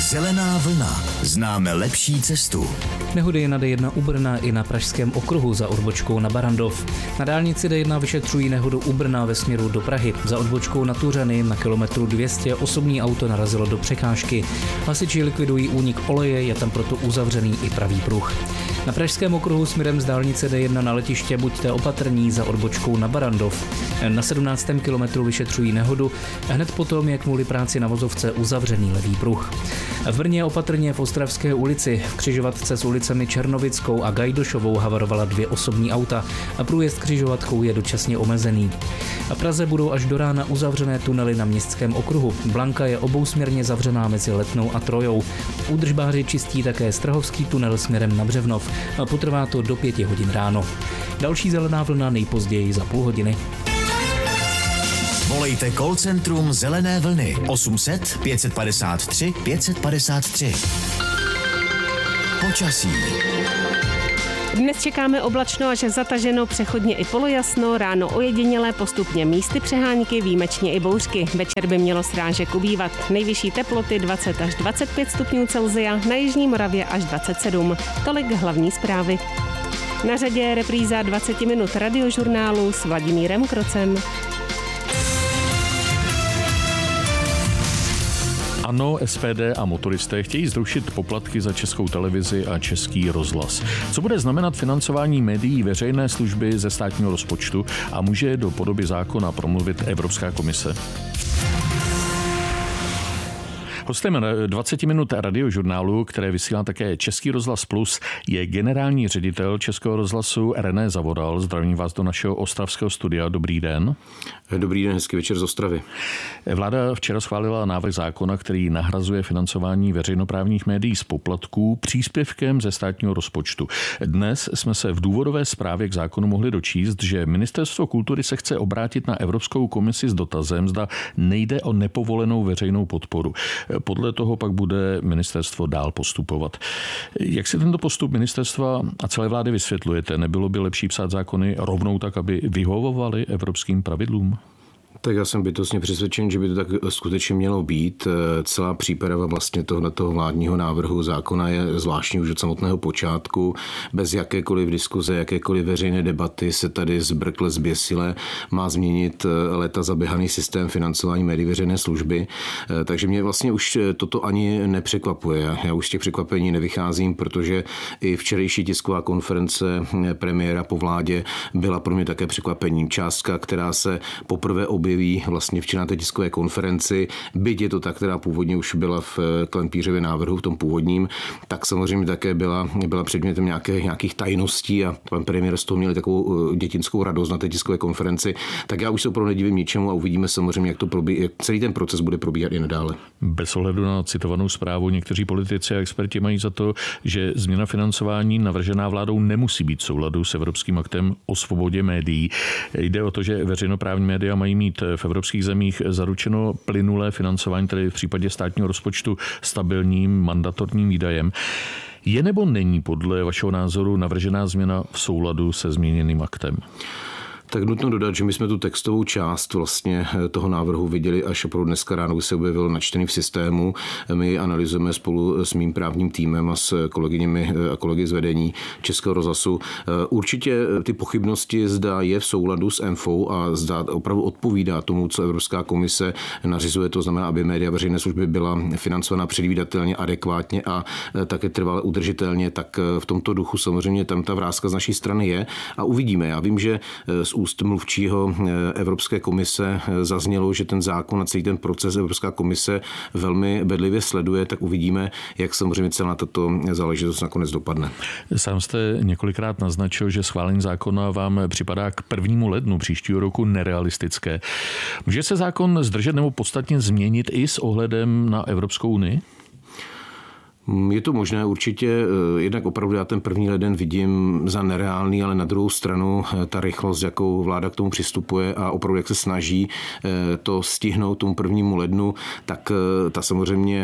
Zelená vlna. Známe lepší cestu. Nehody na D jedna u Brna i na Pražském okruhu za odbočkou na Barrandov. Na dálnici D jedna vyšetřují nehodu u Brna ve směru do Prahy. Za odbočkou na Tuřany na kilometru dvě stě osobní auto narazilo do překážky. Hasiči likvidují únik oleje, je tam proto uzavřený i pravý pruh. Na Pražském okruhu směrem z dálnice D jedna na letiště buďte opatrní za odbočkou na Barrandov. Na sedmnáctém kilometru vyšetřují nehodu, hned potom je kvůli práci na vozovce uzavřený levý pruh. V Brně opatrně v Ostravské ulici v křižovatce s ulicemi Černovickou a Gajdošovou havarovala dvě osobní auta a průjezd křižovatkou je dočasně omezený. A v Praze budou až do rána uzavřené tunely na Městském okruhu. Blanka je obousměrně zavřená mezi Letnou a Trojou. Údržbáři čistí také Strahovský tunel směrem na Břevnov a potrvá to do pěti hodin ráno. Další zelená vlna nejpozději za půl hodiny. Volejte call centrum Zelené vlny osm set pět padesát tři pět padesát tři. Počasí. Dnes čekáme oblačno až zataženo, přechodně i polojasno, ráno ojedinělé, postupně místy přehánky, výjimečně i bouřky. Večer by mělo srážek ubývat. Nejvyšší teploty dvacet až dvacet pět stupňů Celsia, na jižní Moravě až dvacet sedm. Tolik hlavní zprávy. Na řadě je repríza dvacet minut radiožurnálu s Vladimírem Krocem. ANO, S P D a motoristé chtějí zrušit poplatky za Českou televizi a Český rozhlas. Co bude znamenat financování médií veřejné služby ze státního rozpočtu a může do podoby zákona promluvit Evropská komise? Hostem dvacet minut radiožurnálu, které vysílá také Český rozhlas Plus, je generální ředitel Českého rozhlasu René Zavoral. Zdravím vás do našeho ostravského studia. Dobrý den. Dobrý den, hezký večer z Ostravy. Vláda včera schválila návrh zákona, který nahrazuje financování veřejnoprávních médií z poplatků příspěvkem ze státního rozpočtu. Dnes jsme se v důvodové zprávě k zákonu mohli dočíst, že Ministerstvo kultury se chce obrátit na Evropskou komisi s dotazem, zda nejde o nepovolenou veřejnou podporu. Podle toho pak bude ministerstvo dál postupovat. Jak si tento postup ministerstva a celé vlády vysvětlujete? Nebylo by lepší psát zákony rovnou tak, aby vyhovovaly evropským pravidlům? Tak já jsem bytostně přesvědčen, že by to tak skutečně mělo být. Celá příprava vlastně tohoto vládního návrhu zákona je zvláštní už od samotného počátku. Bez jakékoliv diskuze, jakékoliv veřejné debaty se tady zbrkle zběsile má změnit léta zaběhaný systém financování médií veřejné služby. Takže mě vlastně už toto ani nepřekvapuje. Já už z těch překvapení nevycházím, protože i včerejší tisková konference premiéra po vládě byla pro mě také překvapením. Částka, která se poprvé objeví vlastně včera na té tiskové konferenci, byť je to ta, která původně už byla v Klempířově návrhu, v tom původním, tak samozřejmě také byla, byla předmětem nějaké, nějakých tajností a pan premiér z toho měl takovou dětinskou radost na té tiskové konferenci. Tak já už se opravdu nedivím ničemu a uvidíme samozřejmě, jak to probíhá, jak celý ten proces bude probíhat i nadále. Bez ohledu na citovanou zprávu někteří politici a experti mají za to, že změna financování navržená vládou nemusí být v souladu s Evropským aktem o svobodě médií. Jde o to, že veřejnoprávní média mají mít v evropských zemích zaručeno plynulé financování, tedy v případě státního rozpočtu stabilním mandatorním výdajem. Je nebo není podle vašeho názoru navržená změna v souladu se změněným aktem? Tak nutno dodat, že my jsme tu textovou část vlastně toho návrhu viděli až opravdu dneska ráno, kdy se objevil načtený v systému. My analyzujeme spolu s mým právním týmem a s kolegyněmi a kolegy z vedení Českého rozhlasu. Určitě ty pochybnosti zda je v souladu s E M F O a zda opravdu odpovídá tomu, co Evropská komise nařizuje. To znamená, aby média veřejné služby byla financována předvídatelně, adekvátně a také trvale udržitelně. Tak v tomto duchu samozřejmě tam ta vrázka z naší strany je a uvidíme. Já vím, že z úst mluvčího Evropské komise zaznělo, že ten zákon a celý ten proces Evropská komise velmi bedlivě sleduje, tak uvidíme, jak samozřejmě celá tato záležitost nakonec dopadne. Sám jste několikrát naznačil, že schválení zákona vám připadá k prvnímu lednu příštího roku nerealistické. Může se zákon zdržet nebo podstatně změnit i s ohledem na Evropskou unii? Je to možné určitě, jednak opravdu já ten první leden vidím za nereálný, ale na druhou stranu ta rychlost, jakou vláda k tomu přistupuje a opravdu jak se snaží to stihnout tomu prvnímu lednu, tak ta samozřejmě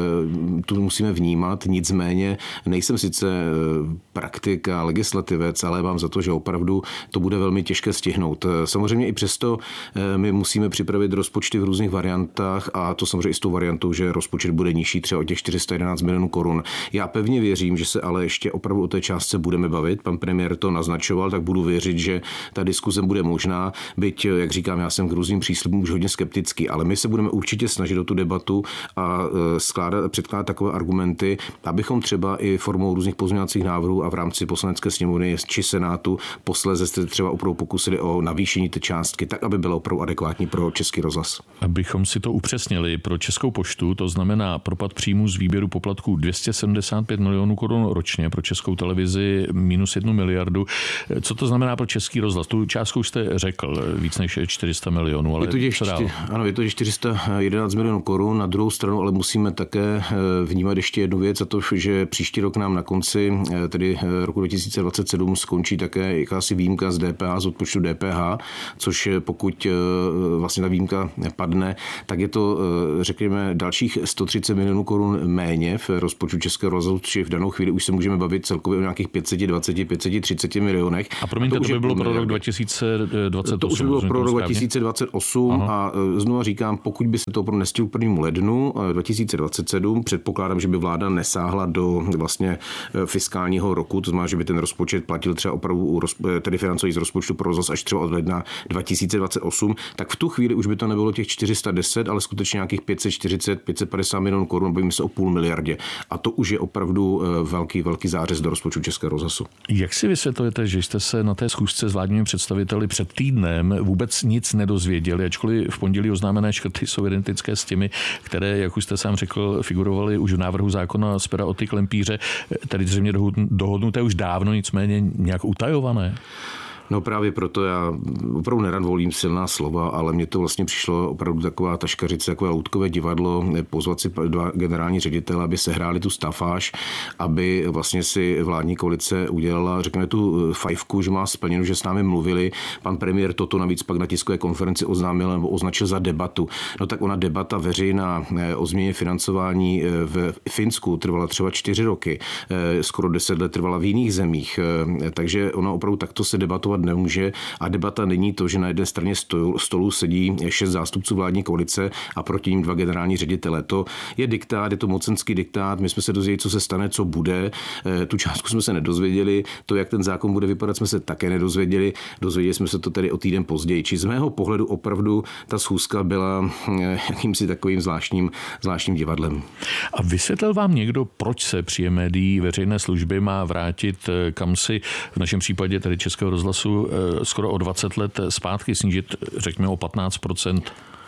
tu musíme vnímat. Nicméně nejsem sice praktik a legislativec, ale mám za to, že opravdu to bude velmi těžké stihnout. Samozřejmě i přesto my musíme připravit rozpočty v různých variantách a to samozřejmě i s tou variantou, že rozpočet bude nižší třeba o těch čtyři sta jedenáct milionů korun. Já pevně věřím, že se ale ještě opravdu o té částce budeme bavit. Pan premiér to naznačoval, tak budu věřit, že ta diskuze bude možná. Byť, jak říkám, já jsem k různým příslibům už hodně skeptický, ale my se budeme určitě snažit o tu debatu a skládat, předkládat takové argumenty, abychom třeba i formou různých pozměňovacích návrhů a v rámci Poslanecké sněmovny či Senátu posléze se třeba opravdu pokusili o navýšení té částky, tak aby bylo opravdu adekvátní pro Český rozhlas. Abychom si to upřesnili, pro Českou poštu to znamená propad příjmů z výběru poplatků dvě stě sedmdesát pět milionů korun ročně, pro Českou televizi minus jednu miliardu. Co to znamená pro Český rozhlas? Tu částku jste řekl, víc než čtyři sta milionů, ale je to těch, co dál? Ano, je to čtyři sta jedenáct milionů korun. Na druhou stranu ale musíme také vnímat ještě jednu věc, a to, že příští rok nám na konci, tedy roku dva tisíce dvacet sedm, skončí také jakási výjimka z D P H, z odpočtu D P H, což pokud vlastně ta výjimka padne, tak je to, řekněme, dalších sto třicet milionů korun méně v rozpočtu Českého rozhlasu, či v danou chvíli už se můžeme bavit celkově o nějakých pět set dvacet, pět set třicet milionech. A promiňte, a to, to by bylo pro rok dva tisíce dvacet osm. To už by bylo pro rok dva tisíce dvacet osm. Aha. A znovu říkám, pokud by se to opravdu nestihlo k prvnímu lednu dva tisíce dvacet sedm, předpokládám, že by vláda nesáhla do vlastně fiskálního roku, to znamená, že by ten rozpočet platil třeba opravdu tedy financový z rozpočtu pro rozhlas až třeba od ledna dva tisíce dvacet osm, tak v tu chvíli už by to nebylo těch čtyři sta deset, ale skutečně nějakých pět set čtyřicet, pět set padesát milionů korun, bavíme se o půl miliardě. A to už je opravdu velký, velký zářez do rozpočtu Českého rozhlasu. Jak si vysvětlujete, že jste se na té schůzce s vládními představiteli před týdnem vůbec nic nedozvěděli, ačkoliv v pondělí oznámené škrty jsou identické s těmi, které, jak už jste sám řekl, figurovaly už v návrhu zákona z pera Oty Klempíře, tedy zřejmě dohodnuté už dávno, nicméně nějak utajované? No právě proto já opravdu nerad volím silná slova, ale mně to vlastně přišlo opravdu taková taškařice, takové loutkové divadlo, pozvat si dva generální ředitele, aby sehráli tu stafáž, aby vlastně si vládní koalice udělala, řekněme, tu fajfku, že má splněno, že s námi mluvili. Pan premiér toto navíc pak na tiskové konferenci oznámil nebo označil za debatu. No tak ona debata veřejná o změně financování v Finsku trvala třeba čtyři roky, skoro deset let trvala v jiných zemích, takže ona opravdu takto se debatovat nemůže a debata není to, že na jedné straně stolu, stolu sedí šest zástupců vládní koalice a proti ním dva generální ředitele. To je diktát, je to mocenský diktát, my jsme se dozvěděli, co se stane, co bude. Tu částku jsme se nedozvěděli, to, jak ten zákon bude vypadat, jsme se také nedozvěděli. Dozvěděli jsme se to tedy o týden později. Či z mého pohledu opravdu ta schůzka byla jakýmsi takovým zvláštním, zvláštním divadlem. A vysvětlil vám někdo, proč se příjem médií veřejné služby má vrátit kam si v našem případě tedy Českého rozhlasu skoro o dvacet let zpátky, snížit, řekněme, o patnáct procent?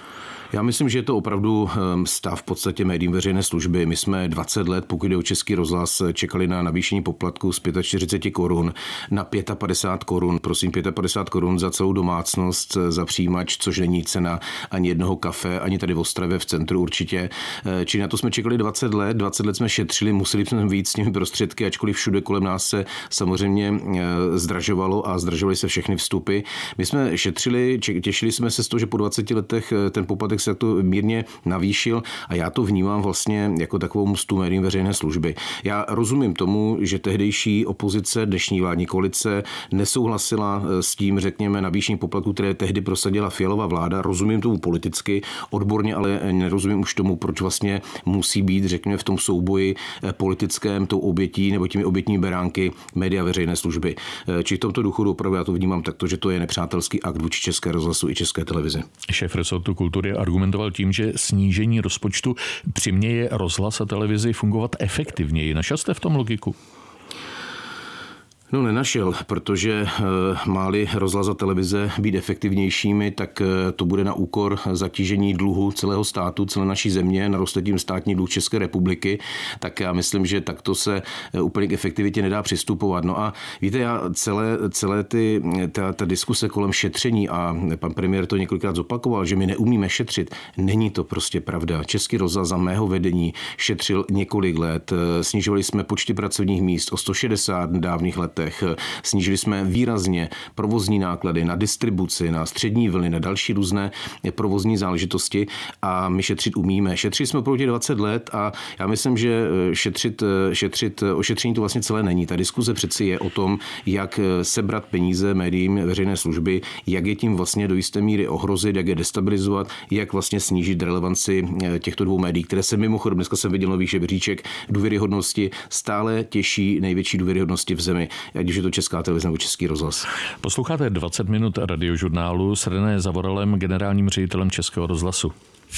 Já myslím, že je to opravdu stav v podstatě médiím veřejné služby. My jsme dvacet let, pokud jde o Český rozhlas, čekali na navýšení poplatku z čtyřicet pět korun na padesát pět korun. Prosím, padesát pět korun za celou domácnost, za přijímač, což není cena ani jednoho kafe, ani tady v Ostravě v centru určitě. Čili na to jsme čekali dvacet let, dvacet let jsme šetřili, museli jsme víc s těmi prostředky, ačkoliv všude kolem nás se samozřejmě zdražovalo a zdražovaly se všechny vstupy. My jsme šetřili, těšili jsme se z toho, že po dvaceti letech ten poplatek se to mírně navýšil a já to vnímám vlastně jako takovou mstu médiím veřejné služby. Já rozumím tomu, že tehdejší opozice, dnešní vládní koalice nesouhlasila s tím, řekněme, navýšení poplatku, které tehdy prosadila Fialova vláda. Rozumím tomu politicky, odborně, ale nerozumím už tomu, proč vlastně musí být, řekněme, v tom souboji politickém tou obětí nebo těmi obětními beránky média veřejné služby. Či v tomto důchodu opravdu já to vnímám takto, že to je nepřátelský akt vůči České rozhlasu i České televizi. Šéf resortu kultury argumentoval tím, že snížení rozpočtu přiměje rozhlas a televizi fungovat efektivněji. Našel jste v tom logiku? No nenašel, protože má-li rozhlas a televize být efektivnějšími, tak to bude na úkor zatížení dluhu celého státu, celé naší země, naroste tím státní dluh České republiky, tak já myslím, že takto se úplně k efektivitě nedá přistupovat. No a víte, já celé, celé ty, ta, ta diskuse kolem šetření, a pan premiér to několikrát zopakoval, že my neumíme šetřit, není to prostě pravda. Český rozhlas za mého vedení šetřil několik let. Snižovali jsme počty pracovních míst o sto šedesát v dávných letech. Snížili jsme výrazně provozní náklady na distribuci, na střední vlny, na další různé provozní záležitosti a my šetřit umíme. Šetřili jsme opravdu dvacet let a já myslím, že šetřit, šetřit o šetření to vlastně celé není. Ta diskuze přeci je o tom, jak sebrat peníze médiím veřejné služby, jak je tím vlastně do jisté míry ohrozit, jak je destabilizovat, jak vlastně snížit relevanci těchto dvou médií, které se mimochodem, dneska jsem viděl nový žebříček důvěryhodnosti, stále těší největší důvěryhodnosti v zemi, ať už je to Česká televize nebo Český rozhlas. Posloucháte dvacet minut radiožurnálu s René Zavoralem, generálním ředitelem Českého rozhlasu.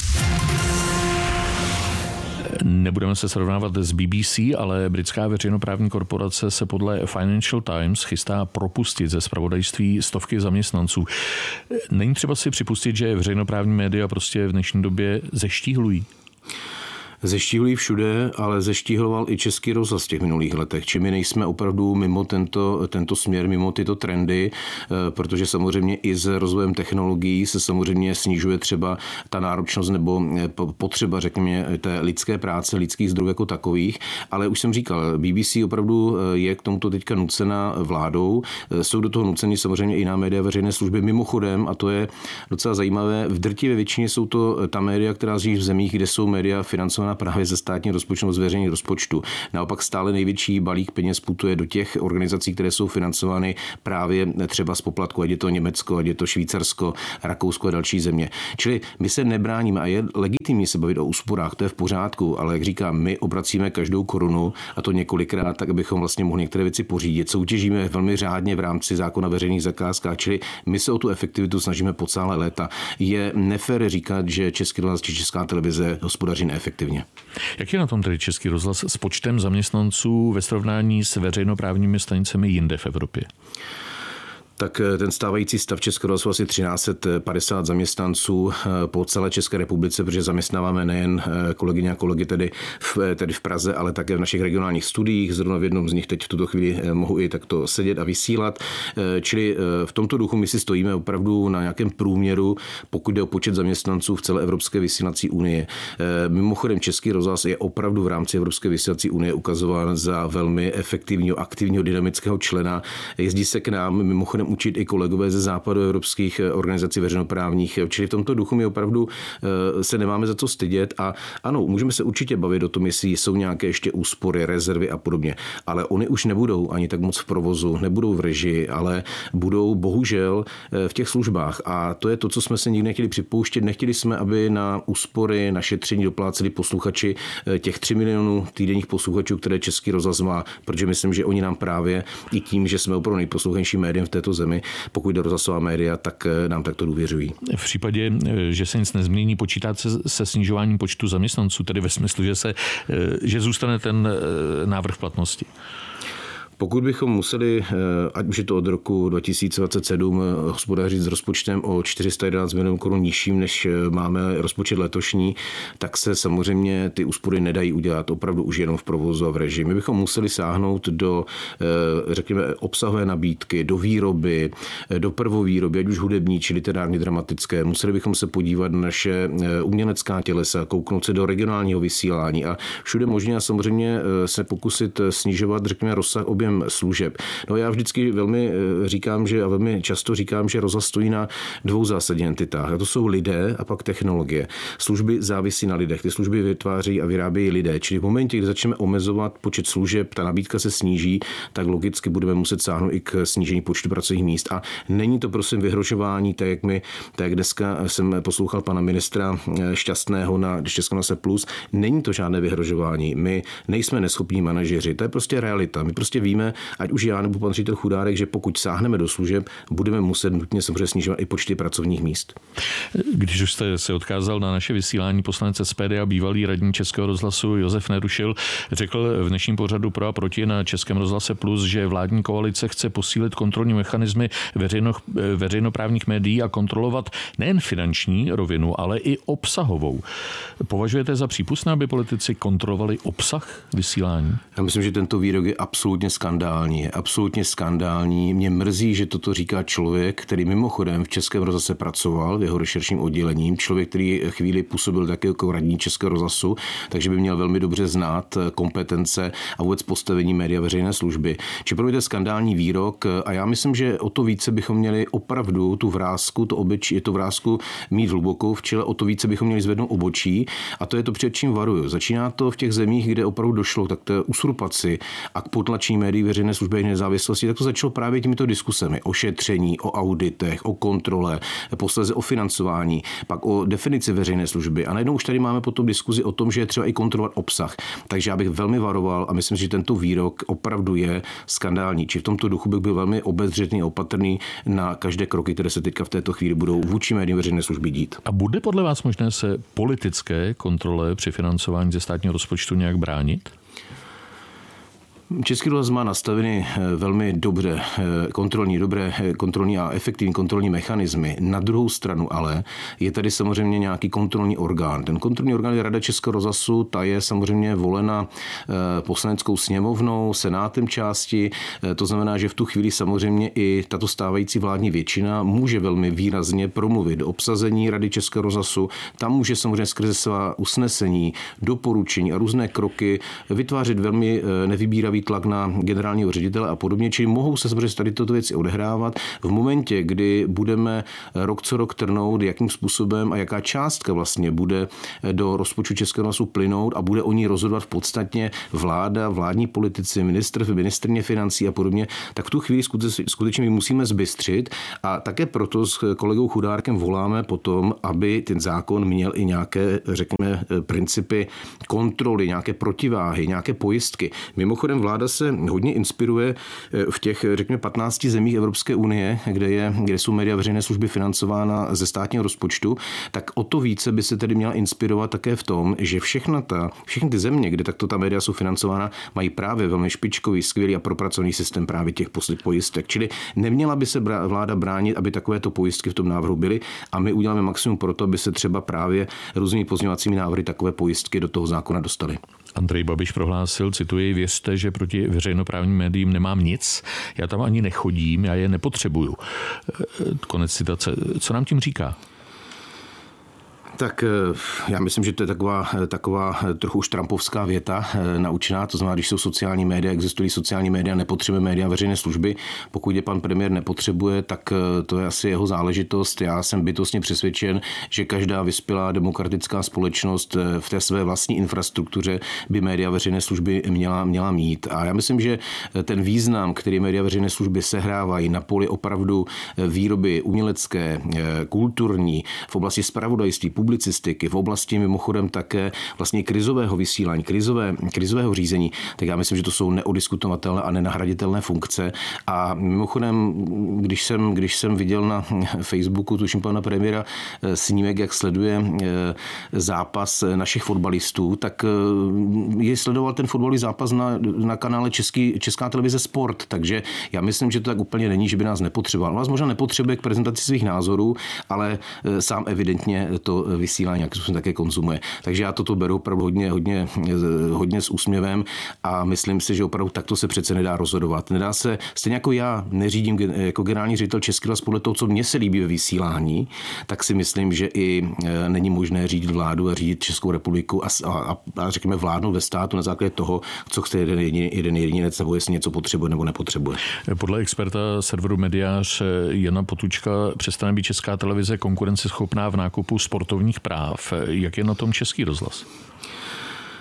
Nebudeme se srovnávat s B B C, ale britská veřejnoprávní korporace se podle Financial Times chystá propustit ze zpravodajství stovky zaměstnanců. Není třeba si připustit, že veřejnoprávní média prostě v dnešní době zeštíhlují? Zeštíhlí všude, ale zeštíhloval i Český rozhlas v těch minulých letech. Či my nejsme opravdu mimo tento, tento směr, mimo tyto trendy, protože samozřejmě i s rozvojem technologií se samozřejmě snižuje třeba ta náročnost nebo potřeba, řekněme, té lidské práce, lidských zdrojů jako takových. Ale už jsem říkal, B B C opravdu je k tomuto teďka nucena vládou. Jsou do toho nuceni samozřejmě i jiná média veřejné služby. Mimochodem, a to je docela zajímavé, v drtivé většině jsou to ta média, která žijí v zemích, kde jsou média financovaná právě ze státního rozpočtu, z veřejných rozpočtu. Naopak stále největší balík peněz putuje do těch organizací, které jsou financovány právě třeba z poplatku, ať je to Německo, ať je to Švýcarsko, Rakousko a další země. Čili my se nebráníme a je legitimní se bavit o úsporách, to je v pořádku, ale jak říkám, my obracíme každou korunu a to několikrát, tak abychom vlastně mohli některé věci pořídit. Soutěžíme velmi řádně v rámci zákona o veřejných zakázkách, čili my se o tu efektivitu snažíme po celé léta. Je nefér říkat, že Český rozhlas či Česká televize hospodaří neefektivně. Jak je na tom tedy Český rozhlas s počtem zaměstnanců ve srovnání s veřejnoprávními stanicemi jinde v Evropě? Tak ten stávající stav Českého rozhlasu asi třináct set padesát zaměstnanců po celé České republice, protože zaměstnáváme nejen kolegyně a kolegy tedy v, tedy v Praze, ale také v našich regionálních studiích. Zrovna v jednom z nich teď v tuto chvíli mohu i takto sedět a vysílat. Čili v tomto duchu my si stojíme opravdu na nějakém průměru, pokud jde o počet zaměstnanců v celé Evropské vysílací unie. Mimochodem Český rozhlas je opravdu v rámci Evropské vysílací unie ukazován za velmi efektivního, aktivního, dynamického člena. Jezdí se k nám mimochodem učit i kolegové ze západu evropských organizací veřejnoprávních. Čili v tomto duchu my opravdu se nemáme za co stydět a ano, můžeme se určitě bavit o tom, jestli jsou nějaké ještě úspory, rezervy a podobně, ale oni už nebudou ani tak moc v provozu, nebudou v režii, ale budou bohužel v těch službách a to je to, co jsme se nikdy nechtěli připouštět. Nechtěli jsme, aby na úspory, na šetření dopláceli posluchači těch tři milionů týdenních posluchačů, které Český rozhlas má, protože myslím, že oni nám právě i tím, že jsme opravdu nejposlouchanějším médiem v této zemi, pokud jde rozhlasová média, tak nám takto důvěřují. V případě, že se nic nezmění, počítáte se, se snižováním počtu zaměstnanců, tedy ve smyslu, že, se, že zůstane ten návrh platnosti? Pokud bychom museli, ať už je to od roku dva tisíce dvacet sedm, hospodařit s rozpočtem o čtyři sta jedenáct milionů korun nižším, než máme rozpočet letošní, tak se samozřejmě ty úspory nedají udělat opravdu už jenom v provozu a v režii. My bychom museli sáhnout do, řekněme, obsahové nabídky, do výroby, do prvovýroby, ať už hudební či literárně dramatické. Museli bychom se podívat na naše umělecká tělesa, kouknout se do regionálního vysílání a všude možně a samozřejmě se pokusit snižovat, řekněme, rozsah objem služeb. No já vždycky velmi říkám, že a velmi často říkám, že rozhlas stojí na dvou zásadních entitách. A to jsou lidé a pak technologie. Služby závisí na lidech. Ty služby vytváří a vyrábějí lidé. Čili v momentě, kdy začneme omezovat počet služeb, ta nabídka se sníží, tak logicky budeme muset sáhnout i k snížení počtu pracovních míst. A není to prosím vyhrožování, tak jak my, tak jak dneska jsem poslouchal pana ministra Šťastného na Českonase Plus, není to žádné vyhrožování. My nejsme neschopní manažeři. To je prostě realita. My prostě víme, myslíme, ať už já nebo pan ředitel Chudárek, že pokud sáhneme do služeb, budeme muset nutně samozřejmě snižovat i počty pracovních míst. Když už jste se odkázal na naše vysílání, poslanec S P D a bývalý radní Českého rozhlasu Josef Nerušil řekl v dnešním pořadu Pro a proti na Českém rozhlase Plus, že vládní koalice chce posílit kontrolní mechanismy veřejno, veřejnoprávních médií a kontrolovat nejen finanční rovinu, ale i obsahovou. Považujete za přípustné, aby politici kontrolovali obsah vysílání? Já myslím, že tento výrok je absolutně skandální. Je absolutně skandální. Mě mrzí, že toto říká člověk, který mimochodem v Českém rozhlase pracoval, v jeho rešeršním oddělením, člověk, který chvíli působil také jako radní Českého rozhlasu, takže by měl velmi dobře znát kompetence a vůbec postavení média veřejné služby. Či pro mě to je skandální výrok a já myslím, že o to více bychom měli opravdu tu vrásku, to obočí, je to vrásku mít hlubokou v čele, o to více bychom měli zvednout obočí a to je to, před čím varuju. Začíná to v těch zemích, kde opravdu došlo tak té usurpaci a k potlačení médií veřejné služby a nezávislosti, tak to začalo právě těmito diskusemi o šetření, o auditech, o kontrole, posléze o financování, pak o definici veřejné služby. A najednou už tady máme potom diskuzi o tom, že je třeba i kontrolovat obsah. Takže já bych velmi varoval a myslím, že tento výrok opravdu je skandální. Či v tomto duchu bych byl velmi obezřetný a opatrný na každé kroky, které se teďka v této chvíli budou vůči médiím veřejné služby dít. A bude podle vás možné se politické kontrole při financování ze státního rozpočtu nějak bránit? Český rozhlas má nastaveny velmi dobře kontrolní, dobré kontrolní a efektivní kontrolní mechanismy. Na druhou stranu ale je tady samozřejmě nějaký kontrolní orgán. Ten kontrolní orgán je Rada Českého rozhlasu, ta je samozřejmě volena poslaneckou sněmovnou, senátem části. To znamená, že v tu chvíli samozřejmě i tato stávající vládní většina může velmi výrazně promluvit do obsazení Rady Českého rozhlasu. Tam může samozřejmě skrze svá usnesení, doporučení a různé kroky vytvářet velmi nevybíravý tlak na generálního ředitele a podobně, čili mohou se samozřejmě tady tyto věci odehrávat v momentě, kdy budeme rok co rok trnout, jakým způsobem a jaká částka vlastně bude do rozpočtu Českého rozhlasu plynout a bude o ní rozhodovat v podstatě vláda, vládní politici, ministr, ministryně financí a podobně, tak v tu chvíli skutečně my musíme zbystřit a také proto s kolegou Chudárkem voláme potom, aby ten zákon měl i nějaké, řekněme, principy kontroly, nějaké protiváhy, nějaké pojistky. Mimochodem vláda se hodně inspiruje v těch, řekněme, patnácti zemích Evropské unie, kde, je, kde jsou média veřejné služby financována ze státního rozpočtu, tak o to více by se tedy měla inspirovat také v tom, že všechna ta, všechny ty země, kde takto ta média jsou financována, mají právě velmi špičkový, skvělý a propracovaný systém právě těch pojistek. Čili neměla by se vláda bránit, aby takovéto pojistky v tom návrhu byly a my uděláme maximum pro to, aby se třeba právě různými pozměňovacími návrhy takové pojistky do toho zákona dostaly. Andrej Babiš prohlásil, cituji, věřte, že proti veřejnoprávním médiím nemám nic, já tam ani nechodím, já je nepotřebuju. Konec citace. Co nám tím říká? Tak já myslím, že to je taková, taková trochu už trumpovská věta naučená. To znamená, když jsou sociální média, existují sociální média, nepotřebuje média veřejné služby. Pokud je pan premiér nepotřebuje, tak to je asi jeho záležitost. Já jsem bytostně přesvědčen, že každá vyspělá demokratická společnost v té své vlastní infrastruktuře by média veřejné služby měla, měla mít. A já myslím, že ten význam, který média veřejné služby sehrávají na poli opravdu výroby umělecké, kulturní, v oblasti zpravodajství, publicistiky, v oblasti mimochodem také vlastně krizového vysílání, krizové, krizového řízení, tak já myslím, že to jsou neodiskutovatelné a nenahraditelné funkce. A mimochodem, když jsem, když jsem viděl na Facebooku, tuším pana premiéra, snímek, jak sleduje zápas našich fotbalistů, tak je sledoval ten fotbalový zápas na, na kanále Český, Česká televize Sport, takže já myslím, že to tak úplně není, že by nás nepotřeboval. Nás možná nepotřebuje k prezentaci svých názorů, ale sám evidentně to vysílání, jak se také konzumuje. Takže já toto beru opravdu hodně, hodně, hodně s úsměvem a myslím si, že opravdu takto se přece nedá rozhodovat. Nedá se, stejně jako já neřídím jako generální ředitel Český rozhlas podle toho, co mně se líbí ve vysílání, tak si myslím, že i není možné řídit vládu a řídit Českou republiku a, a, a řekněme vládnout ve státu na základě toho, co chce jeden, jeden, jeden jedinec, nebo jestli něco potřebuje nebo nepotřebuje. Podle experta serveru Mediář Jana Potůčka přestane být Česká televize konkurenceschopná v nákupu sportovních práv. Jak je na tom Český rozhlas?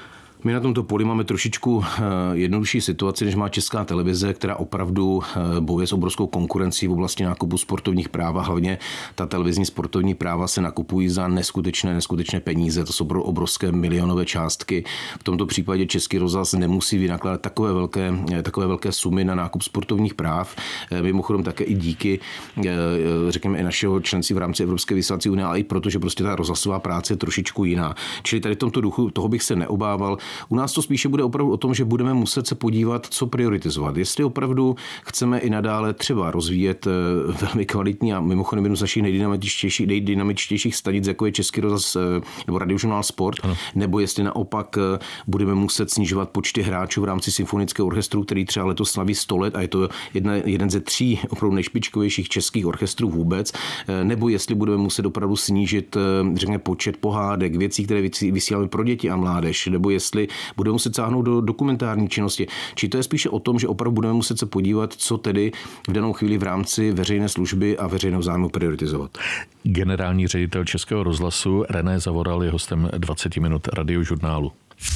My na tomto poli máme trošičku jednodušší situaci, než má Česká televize, která opravdu bojuje s obrovskou konkurencí v oblasti nákupu sportovních práv a hlavně ta televizní sportovní práva se nakupují za neskutečné, neskutečné peníze. To jsou obrovské milionové částky. V tomto případě Český rozhlas nemusí vynakládat takové velké, takové velké sumy na nákup sportovních práv. Mimochodem také i díky, řekněme, i našeho členství v rámci Evropské vysílací unie, ale i proto, že prostě ta rozhlasová práce je trošičku jiná. Čili tady v tomto duchu toho bych se neobával. U nás to spíše bude opravdu o tom, že budeme muset se podívat, co prioritizovat. Jestli opravdu chceme i nadále třeba rozvíjet velmi kvalitní a mimochodem jednu z našich nejdynamičtějších, nejdynamičtějších stanic, jako je Český rozhlas nebo Radiožurnál Sport, ano. Nebo jestli naopak budeme muset snižovat počty hráčů v rámci symfonického orchestru, který třeba letos slaví sto let a je to jedna, jeden ze tří opravdu nejšpičkovějších českých orchestrů vůbec, nebo jestli budeme muset opravdu snížit, řekněme, počet pohádek, věcí, které vysíláme pro děti a mládež, nebo jestli budeme muset sáhnout do dokumentární činnosti. Či to je spíše o tom, že opravdu budeme muset se podívat, co tedy v danou chvíli v rámci veřejné služby a veřejného zájmu prioritizovat. Generální ředitel Českého rozhlasu René Zavoral je hostem dvacet minut Radiožurnálu.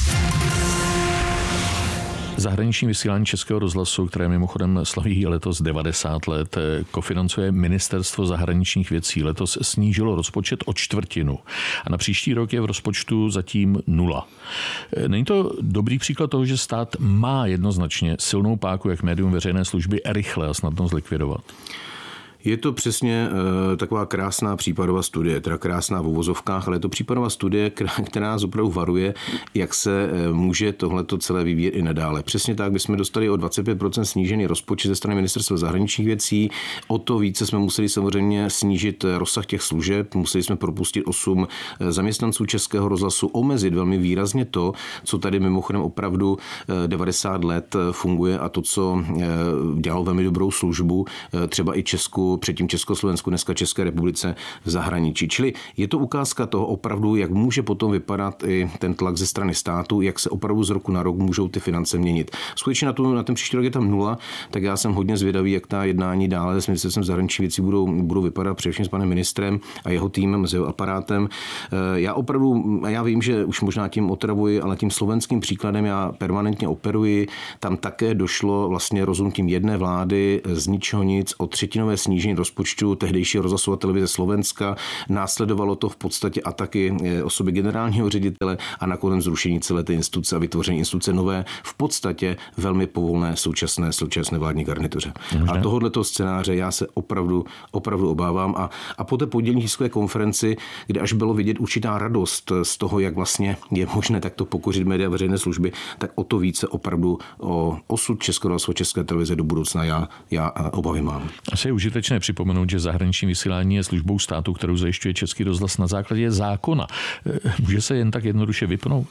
Zahraniční vysílání Českého rozhlasu, které mimochodem slaví letos devadesát let, kofinancuje Ministerstvo zahraničních věcí. Letos snížilo rozpočet o čtvrtinu a na příští rok je v rozpočtu zatím nula. Není to dobrý příklad toho, že stát má jednoznačně silnou páku, jak médium veřejné služby rychle a snadno zlikvidovat? Je to přesně uh, taková krásná případová studie, teda krásná v uvozovkách, ale je to případová studie, která nás opravdu varuje, jak se uh, může tohleto celé vyvíjet i nadále. Přesně tak bychom dostali o dvacet pět procent snížený rozpočet ze strany Ministerstva zahraničních věcí, o to více jsme museli samozřejmě snížit rozsah těch služeb, museli jsme propustit osm zaměstnanců Českého rozhlasu, omezit velmi výrazně to, co tady mimochodem opravdu devadesát let funguje a to, co dělalo velmi dobrou službu, třeba i Česku, předtím Československu, dneska České republice v zahraničí. Čili je to ukázka toho opravdu, jak může potom vypadat i ten tlak ze strany státu, jak se opravdu z roku na rok můžou ty finance měnit. Skutečně na, tu, na ten příští rok je tam nula, tak já jsem hodně zvědavý, jak ta jednání dále s Ministerstvem zahraničních věcí budou, budou vypadat, především s panem ministrem a jeho týmem, s jeho aparátem. Já opravdu, já vím, že už možná tím otravuji, ale tím slovenským příkladem já permanentně operuji. Tam také došlo vlastně rozhodnutím jedné vlády z ničeho nic o třetinové snížení rozpočtu tehdejšího rozhlasu a televize Slovenska. Následovalo to v podstatě ataky osoby generálního ředitele a nakonec zrušení celé té instituce a vytvoření instituce nové, v podstatě velmi povolné současné, současné vládní garnituře. A tohoto scénáře já se opravdu, opravdu obávám. A, a po té pondělní tiskové konferenci, kde až bylo vidět určitá radost z toho, jak vlastně je možné takto pokořit média veřejné služby, tak o to více opravdu o osud Českého rozhlasu, České televize do budoucna já, já obavy mám. Asi je užitečné připomenout, že zahraniční vysílání je službou státu, kterou zajišťuje Český rozhlas na základě zákona. Může se jen tak jednoduše vypnout?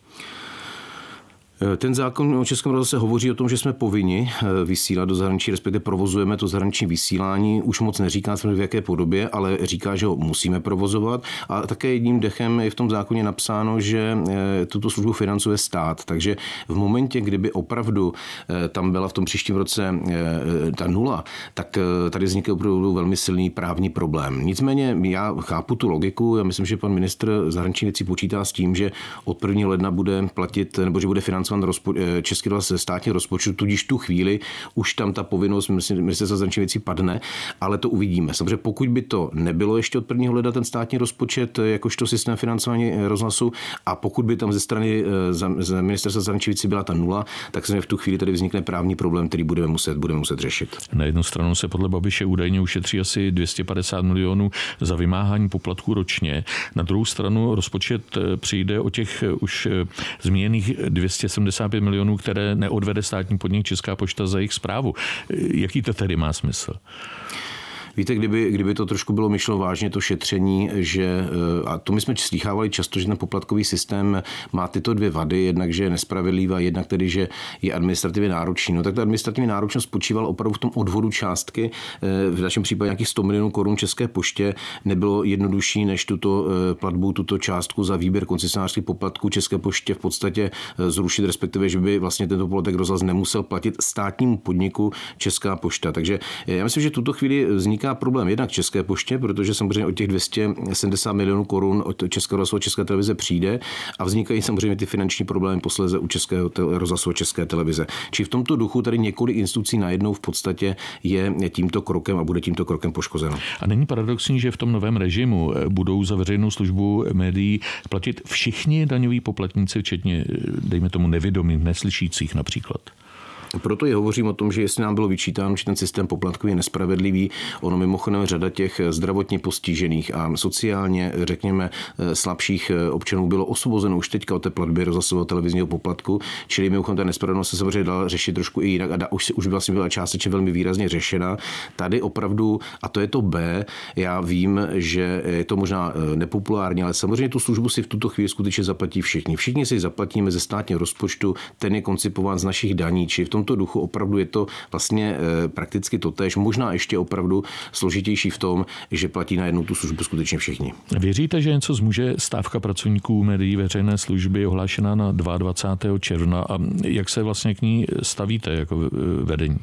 Ten zákon o Českém rozhlase hovoří o tom, že jsme povinni vysílat do zahraničí, respektive provozujeme to zahraniční vysílání. Už moc neříká, v jaké podobě, ale říká, že ho musíme provozovat. A také jedním dechem je v tom zákoně napsáno, že tuto službu financuje stát. Takže v momentě, kdyby opravdu tam byla v tom příštím roce ta nula, tak tady vznikne opravdu velmi silný právní problém. Nicméně já chápu tu logiku. Já myslím, že pan ministr zahraničních věcí počítá s tím, že od prvního ledna bude platit, nebo že bude financovat Rozpo- Český rozhlas ze státního rozpočtu, tudíž tu chvíli už tam ta povinnost Ministerstva zahraničních věcí padne, ale to uvidíme. Samozřejmě pokud by to nebylo ještě od prvního ledna ten státní rozpočet jakožto systém financování rozhlasu a pokud by tam ze strany z Ministerstva zahraničních věcí byla ta nula, tak se v tu chvíli tady vznikne právní problém, který budeme muset, budeme muset řešit. Na jednu stranu se podle Babiše údajně ušetří asi dvě stě padesát milionů za vymáhání poplatků ročně. Na druhou stranu rozpočet přijde o těch už zmíněných dvě stě sedmdesát pět milionů, které neodvede státní podnik Česká pošta za jejich správu. Jaký to tedy má smysl? Víte, kdyby, kdyby to trošku bylo myšlo vážně, to šetření, že, a to my jsme slýchávali často, že ten poplatkový systém má tyto dvě vady, jednak, že je nespravedlivý a jednak tedy, že je administrativně náročný. No tak ta administrativní náročnost spočívala opravdu v tom odvodu částky. V našem případě nějakých sto milionů korun České poště nebylo jednodušší, než tuto platbu, tuto částku za výběr koncesionářských poplatků České poště v podstatě zrušit, respektive, že by vlastně tento poplatek rozhlas nemusel platit státnímu podniku Česká pošta. Takže já myslím, že tuto chvíli vzniká vzniká problém jednak České poště, protože samozřejmě od těch dvě stě sedmdesát milionů korun od Českého rozhlasu a České televize přijde a vznikají samozřejmě ty finanční problémy posléze u Českého rozhlasu a České televize. Či v tomto duchu tady několik institucí najednou v podstatě je tímto krokem a bude tímto krokem poškozeno. A není paradoxní, že v tom novém režimu budou za veřejnou službu médií platit všichni daňoví poplatníci, včetně, dejme tomu, nevědomých, neslyšících například? Proto je hovořím o tom, že jestli nám bylo vyčítáno, že ten systém poplatků je nespravedlivý, ono mimochodem řada těch zdravotně postižených a sociálně, řekněme, slabších občanů bylo osvobozeno už teďka od té platby rozhlasového televizního poplatku, čili mimochodem ta nespravedlnost se samozřejmě dala řešit trošku i jinak a da, už, už vlastně byla částečně velmi výrazně řešena. Tady opravdu, a to je to B, já vím, že je to možná nepopulární, ale samozřejmě tu službu si v tuto chvíli skutečně zaplatí všichni. Všichni si zaplatíme ze státního rozpočtu, ten je koncipován z našich daní, či v tom tomto duchu opravdu je to vlastně prakticky totéž, možná ještě opravdu složitější v tom, že platí na jednu tu službu skutečně všichni. Věříte, že něco zmůže stávka pracovníků médií veřejné služby ohlášená na dvacátého druhého června a jak se vlastně k ní stavíte jako vedení?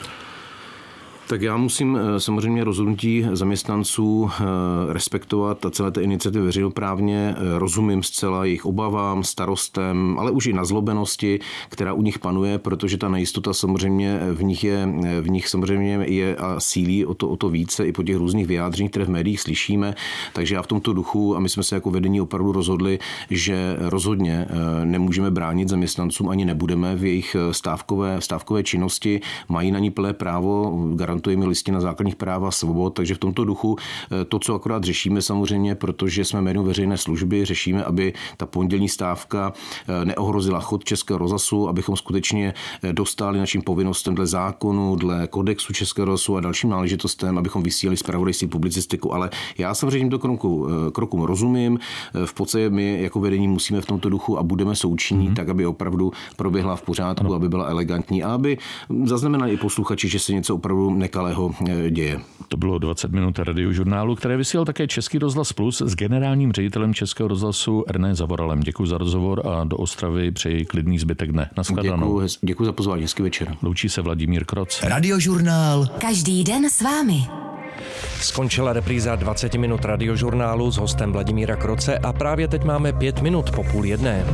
Tak já musím samozřejmě rozhodnutí zaměstnanců respektovat a celé té iniciativy veřejnoprávně rozumím zcela jejich obavám, starostem, ale už i nazlobenosti, která u nich panuje, protože ta nejistota samozřejmě v nich je, v nich samozřejmě je a sílí o to, o to více i po těch různých vyjádřeních, které v médiích slyšíme. Takže já v tomto duchu a my jsme se jako vedení opravdu rozhodli, že rozhodně nemůžeme bránit zaměstnancům ani nebudeme v jejich stávkové, stávkové činnosti, mají na ní plné právo, garantuje mi listina základních práv a svobod, takže v tomto duchu to, co akorát řešíme samozřejmě, protože jsme médium veřejné služby, řešíme, aby ta pondělní stávka neohrozila chod Českého rozhlasu, abychom skutečně dostali našim povinnostem dle zákonu, dle kodexu Českého rozhlasu a dalším náležitostem, abychom vysílali zpravodajství, publicistiku, ale já samozřejmě tímto kroku, krokům rozumím. V podstatě my jako vedení musíme v tomto duchu a budeme součinní, mm-hmm. tak aby opravdu proběhla v pořádku, ano. aby byla elegantní a aby zaznamenali i posluchači, že se něco opravdu nekalého děje. To bylo dvacet minut Radiožurnálu, které vysílal také Český rozhlas Plus s generálním ředitelem Českého rozhlasu René Zavoralem. Děkuji za rozhovor a do Ostravy přeji klidný zbytek dne. Nashledanou. Děkuji, děkuji za pozvání, hezký večer. Loučí se Vladimír Kroc. Radiožurnál. Každý den s vámi. Skončila repríza dvacet minut Radiožurnálu s hostem Vladimíra Kroce a právě teď máme pět minut po půl jedné.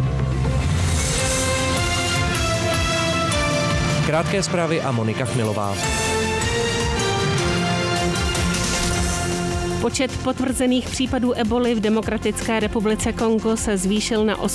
Krátké zprávy a Monika Chmilová. Počet potvrzených případů eboly v Demokratické republice Kongo se zvýšil na